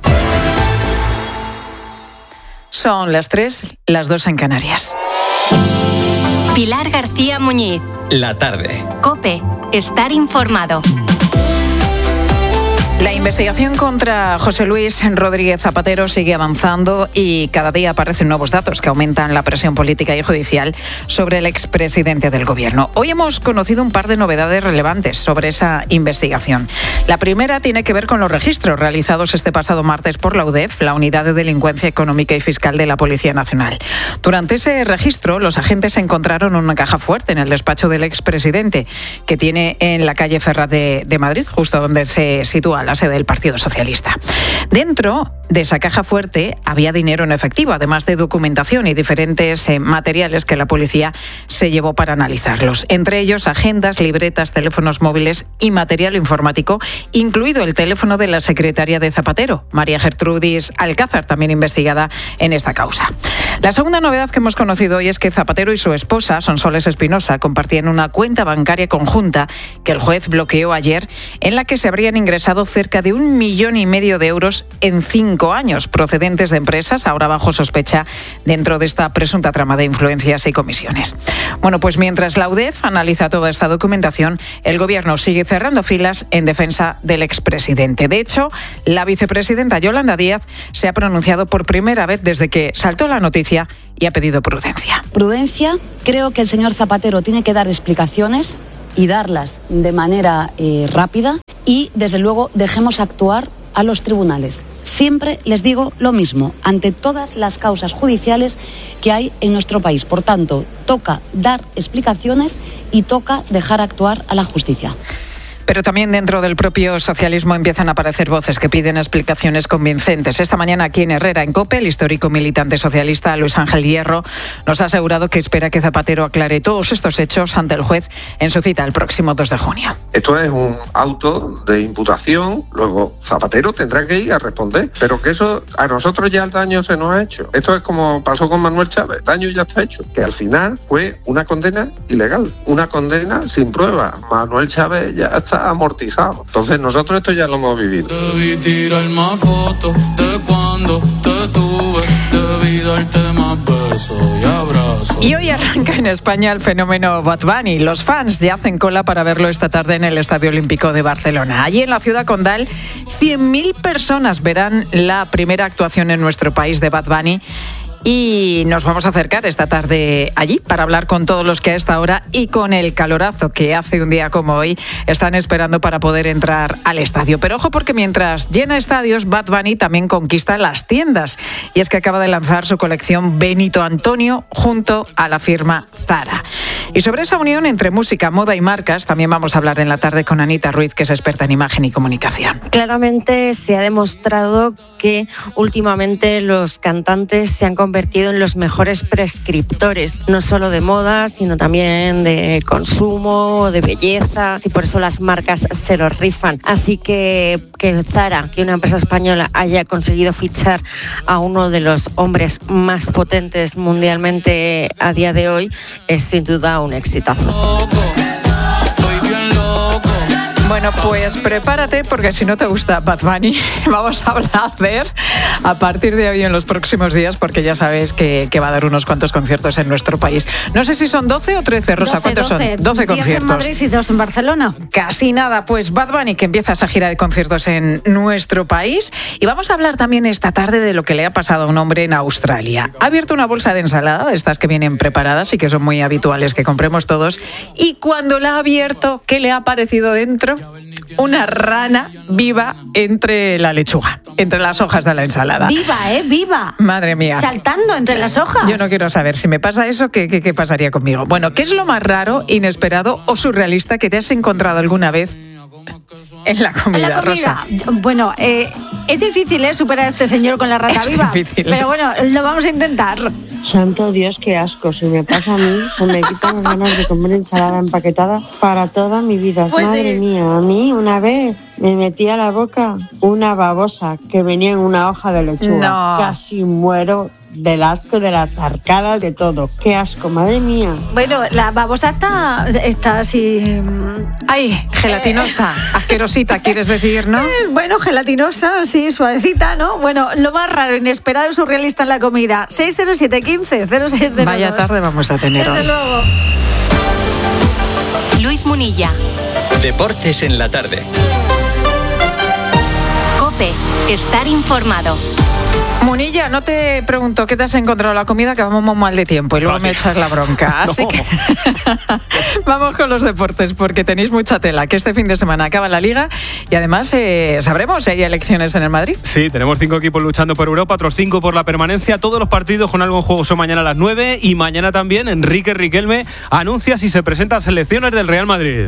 Son las tres, las dos en Canarias. Pilar García Muñiz. La tarde. COPE. Estar informado. La investigación contra José Luis Rodríguez Zapatero sigue avanzando y cada día aparecen nuevos datos que aumentan la presión política y judicial sobre el expresidente del gobierno. Hoy hemos conocido un par de novedades relevantes sobre esa investigación. La primera tiene que ver con los registros realizados este pasado martes por la U D E F, la Unidad de Delincuencia Económica y Fiscal de la Policía Nacional. Durante ese registro, los agentes encontraron una caja fuerte en el despacho del expresidente, que tiene en la calle Ferraz de, de Madrid, justo donde se sitúa la sede del Partido Socialista. Dentro de esa caja fuerte había dinero en efectivo, además de documentación y diferentes eh, materiales que la policía se llevó para analizarlos. Entre ellos, agendas, libretas, teléfonos móviles y material informático, incluido el teléfono de la secretaria de Zapatero, María Gertrudis Alcázar, también investigada en esta causa. La segunda novedad que hemos conocido hoy es que Zapatero y su esposa, Sonsoles Espinosa, compartían una cuenta bancaria conjunta que el juez bloqueó ayer, en la que se habrían ingresado cerca de un millón y medio de euros en cinco años, procedentes de empresas, ahora bajo sospecha dentro de esta presunta trama de influencias y comisiones. Bueno, pues mientras la U D E F analiza toda esta documentación, el Gobierno sigue cerrando filas en defensa del expresidente. De hecho, la vicepresidenta Yolanda Díaz se ha pronunciado por primera vez desde que saltó la noticia y ha pedido prudencia. Prudencia, creo que el señor Zapatero tiene que dar explicaciones y darlas de manera eh, rápida y, desde luego, dejemos actuar a los tribunales. Siempre les digo lo mismo, ante todas las causas judiciales que hay en nuestro país. Por tanto, toca dar explicaciones y toca dejar actuar a la justicia. Pero también dentro del propio socialismo empiezan a aparecer voces que piden explicaciones convincentes. Esta mañana aquí en Herrera, en COPE, el histórico militante socialista Luis Ángel Hierro nos ha asegurado que espera que Zapatero aclare todos estos hechos ante el juez en su cita el próximo dos de junio. Esto es un auto de imputación, luego Zapatero tendrá que ir a responder, pero que eso a nosotros ya el daño se nos ha hecho. Esto es como pasó con Manuel Chávez, el daño ya está hecho, que al final fue una condena ilegal, una condena sin prueba. Manuel Chávez ya está amortizado. Entonces nosotros esto ya lo hemos vivido. Debí tirar más fotos de cuando te tuve, debí darte más besos y abrazos. Y hoy arranca en España el fenómeno Bad Bunny. Los fans ya hacen cola para verlo esta tarde en el Estadio Olímpico de Barcelona. Allí en la ciudad condal, cien mil personas verán la primera actuación en nuestro país de Bad Bunny. Y nos vamos a acercar esta tarde allí para hablar con todos los que a esta hora y con el calorazo que hace un día como hoy están esperando para poder entrar al estadio. Pero ojo, porque mientras llena estadios, Bad Bunny también conquista las tiendas. Y es que acaba de lanzar su colección Benito Antonio junto a la firma Zara. Y sobre esa unión entre música, moda y marcas también vamos a hablar en la tarde con Anita Ruiz, que es experta en imagen y comunicación. Claramente se ha demostrado que últimamente los cantantes se han convertido en los mejores prescriptores, no solo de moda, sino también de consumo, de belleza, y por eso las marcas se los rifan. Así que que Zara, que una empresa española, haya conseguido fichar a uno de los hombres más potentes mundialmente a día de hoy, es sin duda un exitazo. Bueno, pues prepárate, porque si no te gusta Bad Bunny, vamos a hablar de él a partir de hoy en los próximos días, porque ya sabes que, que va a dar unos cuantos conciertos en nuestro país. No sé si son doce o trece, Rosa, ¿cuántos son? doce conciertos. diez en Madrid y dos en Barcelona. Casi nada, pues Bad Bunny, que empieza esa gira de conciertos en nuestro país. Y vamos a hablar también esta tarde de lo que le ha pasado a un hombre en Australia. Ha abierto una bolsa de ensalada, de estas que vienen preparadas y que son muy habituales que compremos todos. Y cuando la ha abierto, ¿qué le ha aparecido dentro? Una rana viva entre la lechuga, entre las hojas de la ensalada. ¡Viva, eh! ¡Viva! Madre mía. Saltando entre las hojas. Yo no quiero saber, si me pasa eso, ¿qué, qué, qué pasaría conmigo? Bueno, ¿qué es lo más raro, inesperado o surrealista que te has encontrado alguna vez en la comida, en la comida. Rosa? Bueno, eh, es difícil, ¿eh? Superar a este señor con la rata es viva. Difícil, pero bueno, lo vamos a intentar. Santo Dios, qué asco. Si me pasa a mí, se me quitan las ganas de comer ensalada empaquetada para toda mi vida. Pues Madre sí. mía, a mí una vez me metí a la boca una babosa que venía en una hoja de lechuga. No. Casi muero del asco, de las arcadas, de todo. Qué asco, madre mía. Bueno, la babosa está, está así... Ay, gelatinosa, eh. asquerosita, quieres decir, ¿no? Eh, bueno, gelatinosa, sí, suavecita, ¿no? Bueno, lo más raro, inesperado y surrealista en la comida. seis cero siete quince cero seis cero dos. Vaya tarde vamos a tener Desde hoy. luego. Luis Munilla. Deportes en la tarde. COPE. Estar informado. Munilla, no te pregunto qué te has encontrado en la comida, que vamos muy mal de tiempo y luego me echas la bronca. Así no. que vamos con los deportes, porque tenéis mucha tela, que este fin de semana acaba la Liga y además eh, sabremos si hay elecciones en el Madrid. Sí, tenemos cinco equipos luchando por Europa, otros cinco por la permanencia. Todos los partidos con algo en juego son mañana a las nueve y mañana también Enrique Riquelme anuncia si se presentan selecciones del Real Madrid.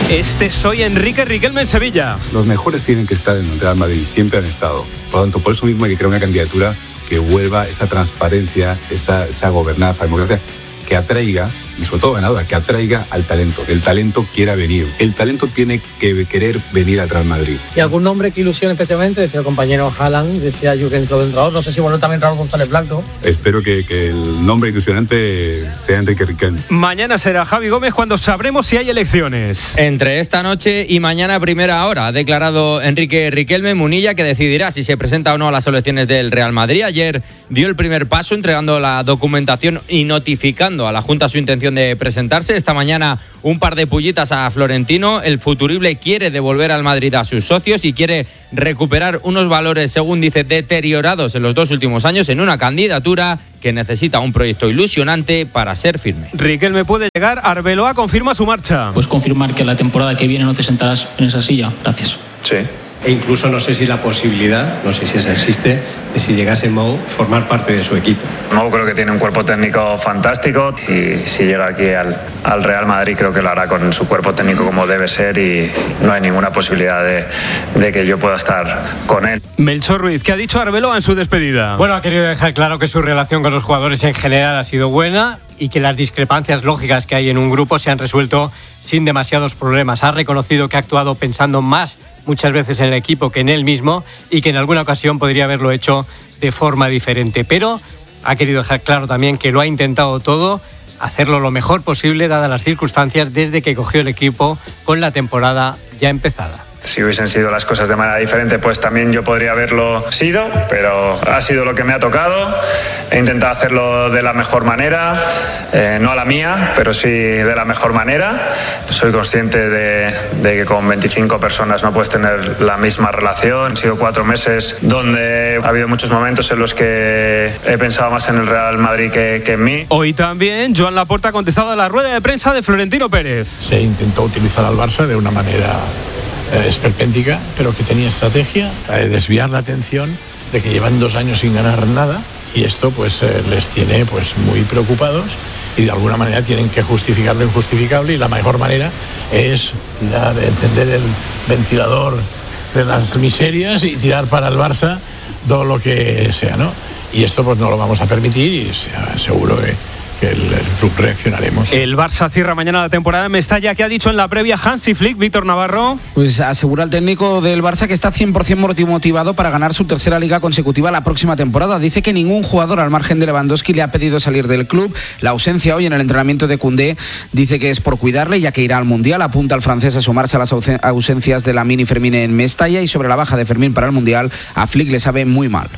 Este soy Enrique Riquelme en Sevilla. Los mejores tienen que estar en el Real Madrid, siempre han estado. Por lo tanto, por eso mismo hay que crear una candidatura que vuelva esa transparencia, esa, esa gobernanza, democracia, que atraiga, y sobre todo ganadora, que atraiga al talento, que el talento quiera venir. El talento tiene que querer venir al Real Madrid. ¿Y algún nombre que ilusione especialmente? Decía el compañero Haaland, decía Jürgen Klopp, entrenador. No sé si bueno también Raúl González Blanco. Espero que, que el nombre ilusionante sea Enrique Riquelme. Mañana será Javi Gómez cuando sabremos si hay elecciones. Entre esta noche y mañana a primera hora ha declarado Enrique Riquelme Munilla que decidirá si se presenta o no a las elecciones del Real Madrid. Ayer dio el primer paso entregando la documentación y notificando a la Junta su intención de presentarse. Esta mañana un par de pullitas a Florentino. El futurible quiere devolver al Madrid a sus socios y quiere recuperar unos valores, según dice, deteriorados en los dos últimos años en una candidatura que necesita un proyecto ilusionante para ser firme. Riquelme puede llegar, Arbeloa confirma su marcha. ¿Puedes confirmar que la temporada que viene no te sentarás en esa silla? Gracias. Sí. E incluso no sé si la posibilidad, no sé si esa existe, de si llegase Mou formar parte de su equipo. Mou creo que tiene un cuerpo técnico fantástico y si llega aquí al, al Real Madrid creo que lo hará con su cuerpo técnico como debe ser y no hay ninguna posibilidad de, de que yo pueda estar con él. Melchor Ruiz, ¿qué ha dicho Arbeloa en su despedida? Bueno, ha querido dejar claro que su relación con los jugadores en general ha sido buena y que las discrepancias lógicas que hay en un grupo se han resuelto sin demasiados problemas. Ha reconocido que ha actuado pensando más muchas veces en el equipo que en él mismo y que en alguna ocasión podría haberlo hecho de forma diferente. Pero ha querido dejar claro también que lo ha intentado todo, hacerlo lo mejor posible dadas las circunstancias desde que cogió el equipo con la temporada ya empezada. Si hubiesen sido las cosas de manera diferente, pues también yo podría haberlo sido, pero ha sido lo que me ha tocado. He intentado hacerlo de la mejor manera, eh, no a la mía, pero sí de la mejor manera. Soy consciente de, de que con veinticinco personas no puedes tener la misma relación. Han sido cuatro meses donde ha habido muchos momentos en los que he pensado más en el Real Madrid que, que en mí. Hoy también Joan Laporta ha contestado a la rueda de prensa de Florentino Pérez. Se intentó utilizar al Barça de una manera esperpéntica, pero que tenía estrategia de desviar la atención de que llevan dos años sin ganar nada y esto pues eh, les tiene pues muy preocupados y de alguna manera tienen que justificar lo injustificable y la mejor manera es tirar, encender el ventilador de las miserias y tirar para el Barça todo lo que sea, ¿no? Y esto pues no lo vamos a permitir y seguro que que el, el club reaccionaremos. El Barça cierra mañana la temporada en Mestalla. ¿Qué ha dicho en la previa Hansi Flick, Víctor Navarro? Pues asegura el técnico del Barça que está cien por ciento motivado para ganar su tercera liga consecutiva la próxima temporada. Dice que ningún jugador al margen de Lewandowski le ha pedido salir del club. La ausencia hoy en el entrenamiento de Koundé dice que es por cuidarle ya que irá al Mundial. Apunta al francés a sumarse a las ausencias de Lamine y Fermín en Mestalla y sobre la baja de Fermín para el Mundial a Flick le sabe muy mal.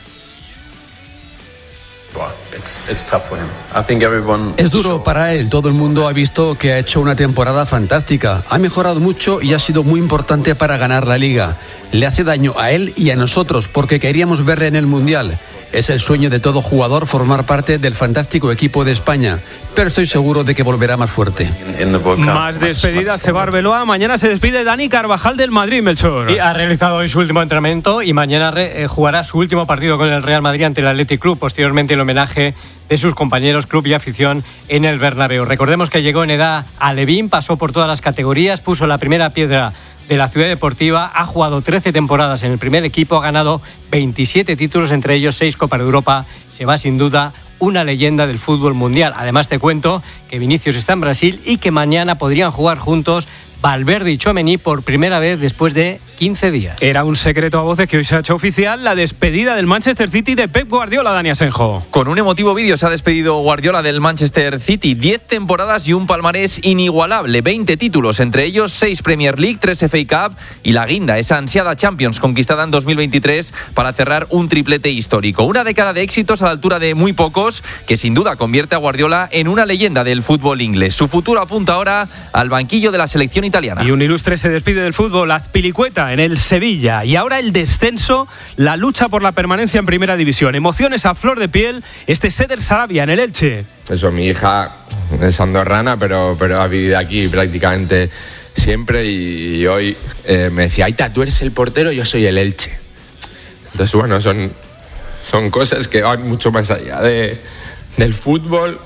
Es duro para él, todo el mundo ha visto que ha hecho una temporada fantástica, ha mejorado mucho y ha sido muy importante para ganar la Liga. Le hace daño a él y a nosotros porque queríamos verle en el Mundial. Es el sueño de todo jugador formar parte del fantástico equipo de España, pero estoy seguro de que volverá más fuerte. Más despedidas, se va Arbeloa. Mañana se despide Dani Carvajal del Madrid, Melchor. Y ha realizado hoy su último entrenamiento y mañana re, eh, jugará su último partido con el Real Madrid ante el Athletic Club, posteriormente el homenaje de sus compañeros, club y afición en el Bernabéu. Recordemos que llegó en edad alevín, pasó por todas las categorías, puso la primera piedra de la Ciudad Deportiva, ha jugado trece temporadas en el primer equipo, ha ganado veintisiete títulos, entre ellos seis Copas de Europa. Se va sin duda una leyenda del fútbol mundial. Además te cuento que Vinicius está en Brasil y que mañana podrían jugar juntos Valverde y Tchouaméni por primera vez después de quince días. Era un secreto a voces que hoy se ha hecho oficial la despedida del Manchester City de Pep Guardiola, Dani Asenjo. Con un emotivo vídeo se ha despedido Guardiola del Manchester City. Diez temporadas y un palmarés inigualable. veinte títulos, entre ellos seis Premier League, tres F A Cup y la guinda, esa ansiada Champions conquistada en dos mil veintitrés para cerrar un triplete histórico. Una década de éxitos a la altura de muy pocos que sin duda convierte a Guardiola en una leyenda del fútbol inglés. Su futuro apunta ahora al banquillo de la selección italiana. Y un ilustre se despide del fútbol, Azpilicueta en el Sevilla. Y ahora el descenso, la lucha por la permanencia en primera división. Emociones a flor de piel, este Seder Sarabia en el Elche. Eso, mi hija es andorrana, pero, pero ha vivido aquí prácticamente siempre y, y hoy eh, me decía, Aita, tú eres el portero, yo soy el Elche. Entonces, bueno, son, son cosas que van mucho más allá de, del fútbol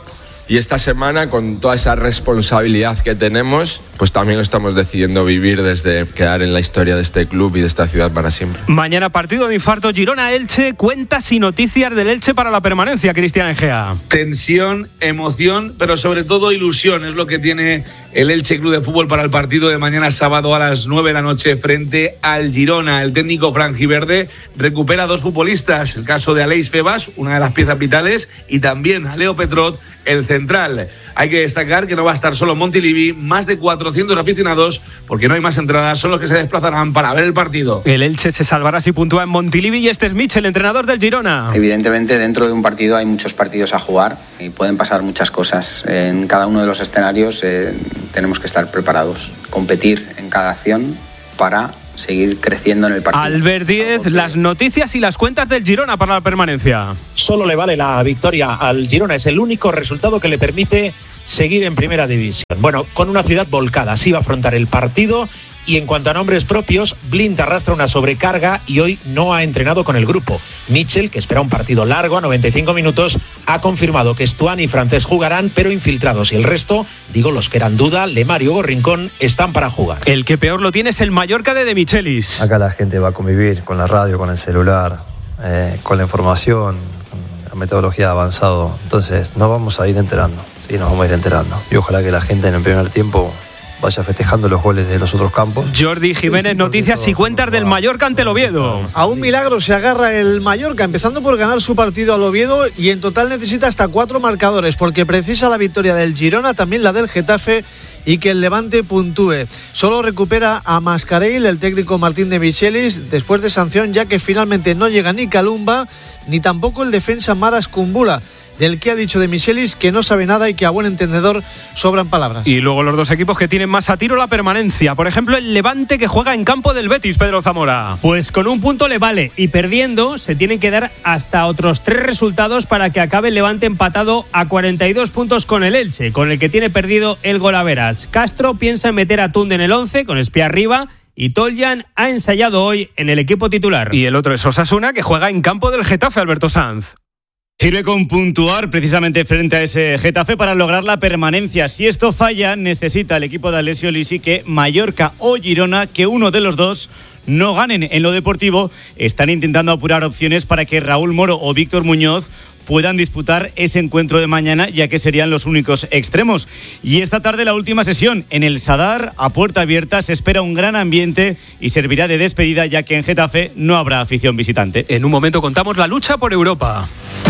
Y esta semana, con toda esa responsabilidad que tenemos, pues también lo estamos decidiendo vivir desde quedar en la historia de este club y de esta ciudad para siempre. Mañana partido de infarto Girona-Elche, cuentas y noticias del Elche para la permanencia, Cristian Egea. Tensión, emoción, pero sobre todo ilusión es lo que tiene el Elche Club de Fútbol para el partido de mañana sábado a las nueve de la noche frente al Girona. El técnico franjiverde recupera dos futbolistas, el caso de Aleix Febas, una de las piezas vitales, y también a Leo Petrot, el central. Hay que destacar que no va a estar solo Montilivi, más de cuatrocientos aficionados, porque no hay más entradas, son los que se desplazarán para ver el partido. El Elche se salvará si puntúa en Montilivi, y este es Mitchell, el entrenador del Girona. Evidentemente, dentro de un partido hay muchos partidos a jugar y pueden pasar muchas cosas. En cada uno de los escenarios eh, tenemos que estar preparados, competir en cada acción para seguir creciendo en el partido. Albert Díez, las noticias y las cuentas del Girona para la permanencia. Solo le vale la victoria al Girona, es el único resultado que le permite seguir en primera división. Bueno, con una ciudad volcada, así va a afrontar el partido. Y en cuanto a nombres propios, Blind arrastra una sobrecarga y hoy no ha entrenado con el grupo. Mitchell, que espera un partido largo a noventa y cinco minutos, ha confirmado que Stuani y Francés jugarán, pero infiltrados. Y el resto, digo, los que eran duda, Lemar y Hugo Rincón, están para jugar. El que peor lo tiene es el Mallorca de De Michelis. Acá la gente va a convivir con la radio, con el celular, eh, con la información, con la metodología avanzada. Entonces, nos vamos a ir enterando. Sí, nos vamos a ir enterando. Y ojalá que la gente en el primer tiempo vaya festejando los goles de los otros campos. Jordi Jiménez, sí, noticias y cuentas del Mallorca ante el Oviedo. A un milagro se agarra el Mallorca, empezando por ganar su partido al Oviedo, y en total necesita hasta cuatro marcadores, porque precisa la victoria del Girona, también la del Getafe, y que el Levante puntúe. Solo recupera a Mascarell, el técnico Martín de Michelis, después de sanción, ya que finalmente no llega ni Calumba, ni tampoco el defensa Maras Kumbula, del que ha dicho de Michelis que no sabe nada y que a buen entendedor sobran palabras. Y luego los dos equipos que tienen más a tiro la permanencia. Por ejemplo, el Levante, que juega en campo del Betis, Pedro Zamora. Pues con un punto le vale, y perdiendo se tienen que dar hasta otros tres resultados para que acabe el Levante empatado a cuarenta y dos puntos con el Elche, con el que tiene perdido el Golaveras. Castro piensa en meter a Tunde en el once, con Espía arriba, y Toljan ha ensayado hoy en el equipo titular. Y el otro es Osasuna, que juega en campo del Getafe, Alberto Sanz. Sirve con puntuar precisamente frente a ese Getafe para lograr la permanencia. Si esto falla, necesita el equipo de Alessio Lisi que Mallorca o Girona, que uno de los dos no ganen. En lo deportivo están intentando apurar opciones para que Raúl Moro o Víctor Muñoz puedan disputar ese encuentro de mañana, ya que serían los únicos extremos. Y esta tarde la última sesión en el Sadar, a puerta abierta, se espera un gran ambiente y servirá de despedida, ya que en Getafe no habrá afición visitante. En un momento contamos la lucha por Europa.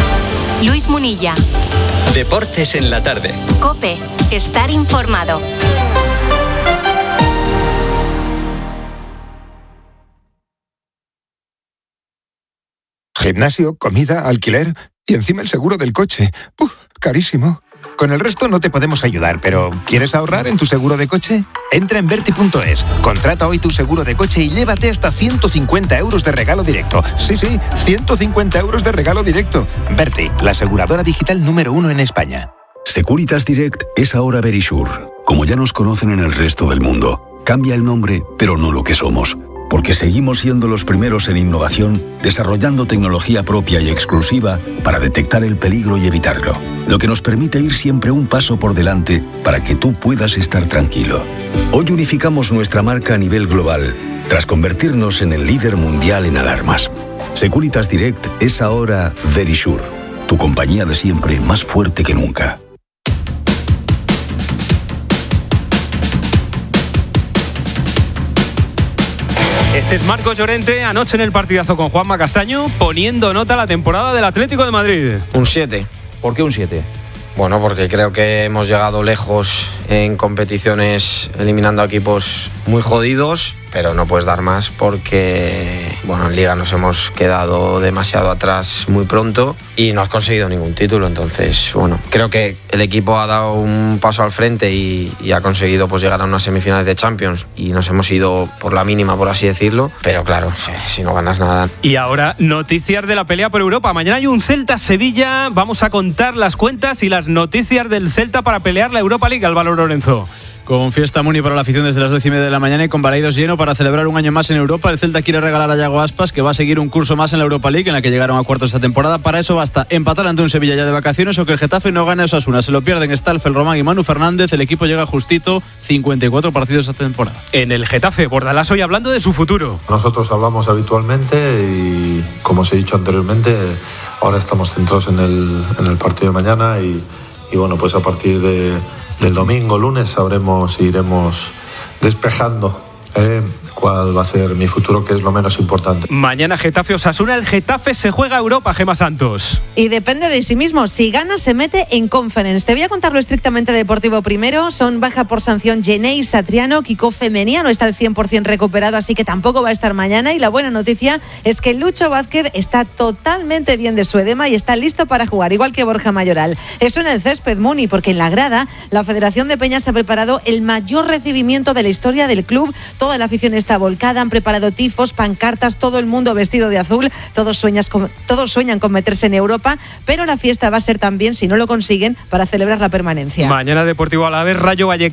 Luis Munilla. Deportes en la tarde. COPE. Estar informado. Gimnasio, comida, alquiler y encima el seguro del coche. ¡Uf! Carísimo. Con el resto no te podemos ayudar, pero ¿quieres ahorrar en tu seguro de coche? Entra en Verti punto es, contrata hoy tu seguro de coche y llévate hasta ciento cincuenta euros de regalo directo. Sí, sí, ciento cincuenta euros de regalo directo. Verti, la aseguradora digital número uno en España. Securitas Direct es ahora Verisure. Como ya nos conocen en el resto del mundo, cambia el nombre, pero no lo que somos. Porque seguimos siendo los primeros en innovación, desarrollando tecnología propia y exclusiva para detectar el peligro y evitarlo. Lo que nos permite ir siempre un paso por delante para que tú puedas estar tranquilo. Hoy unificamos nuestra marca a nivel global, tras convertirnos en el líder mundial en alarmas. Securitas Direct es ahora Verisure, tu compañía de siempre más fuerte que nunca. Este es Marcos Llorente, anoche en el partidazo con Juanma Castaño, poniendo nota a la temporada del Atlético de Madrid. Un siete. ¿Por qué un siete? Bueno, porque creo que hemos llegado lejos en competiciones eliminando a equipos muy jodidos, pero no puedes dar más porque, bueno, en Liga nos hemos quedado demasiado atrás muy pronto y no has conseguido ningún título. Entonces, bueno, creo que el equipo ha dado un paso al frente y, y ha conseguido pues llegar a unas semifinales de Champions y nos hemos ido por la mínima, por así decirlo, pero claro, si no ganas nada. Y ahora, noticias de la pelea por Europa. Mañana hay un Celta-Sevilla, vamos a contar las cuentas y las noticias del Celta para pelear la Europa League. Álvaro Lorenzo. Con fiesta Muni para la afición desde las doce y media de la mañana y con Balaidos lleno para celebrar un año más en Europa. El Celta quiere regalar a Yago Yago Aspas, que va a seguir un curso más en la Europa League, en la que llegaron a cuartos esta temporada. Para eso basta empatar ante un Sevilla ya de vacaciones o que el Getafe no gane a Osasuna. Se lo pierden Stalf, el Román y Manu Fernández. El equipo llega justito, cincuenta y cuatro partidos esta temporada. En el Getafe, Bordalás hoy hablando de su futuro. Nosotros hablamos habitualmente y, como os he dicho anteriormente, ahora estamos centrados en el, en el partido de mañana y, y bueno, pues a partir de, del domingo, lunes, sabremos y iremos despejando eh, cuál va a ser mi futuro, que es lo menos importante. Mañana Getafe Osasuna, el Getafe se juega a Europa, Gemma Santos. Y depende de sí mismo, si gana se mete en Conference. Te voy a contar lo estrictamente deportivo primero. Son baja por sanción Genei Satriano, Kiko Femenia no está al cien por ciento recuperado, así que tampoco va a estar mañana. Y la buena noticia es que Lucho Vázquez está totalmente bien de su edema y está listo para jugar, igual que Borja Mayoral. Eso en el césped, Muni, porque en la grada la Federación de Peñas ha preparado el mayor recibimiento de la historia del club. Toda la afición está volcada, han preparado tifos, pancartas, todo el mundo vestido de azul, todos, sueñas con, todos sueñan con meterse en Europa, pero la fiesta va a ser también, si no lo consiguen, para celebrar la permanencia. Mañana Deportivo Alavés, Rayo Vallecano.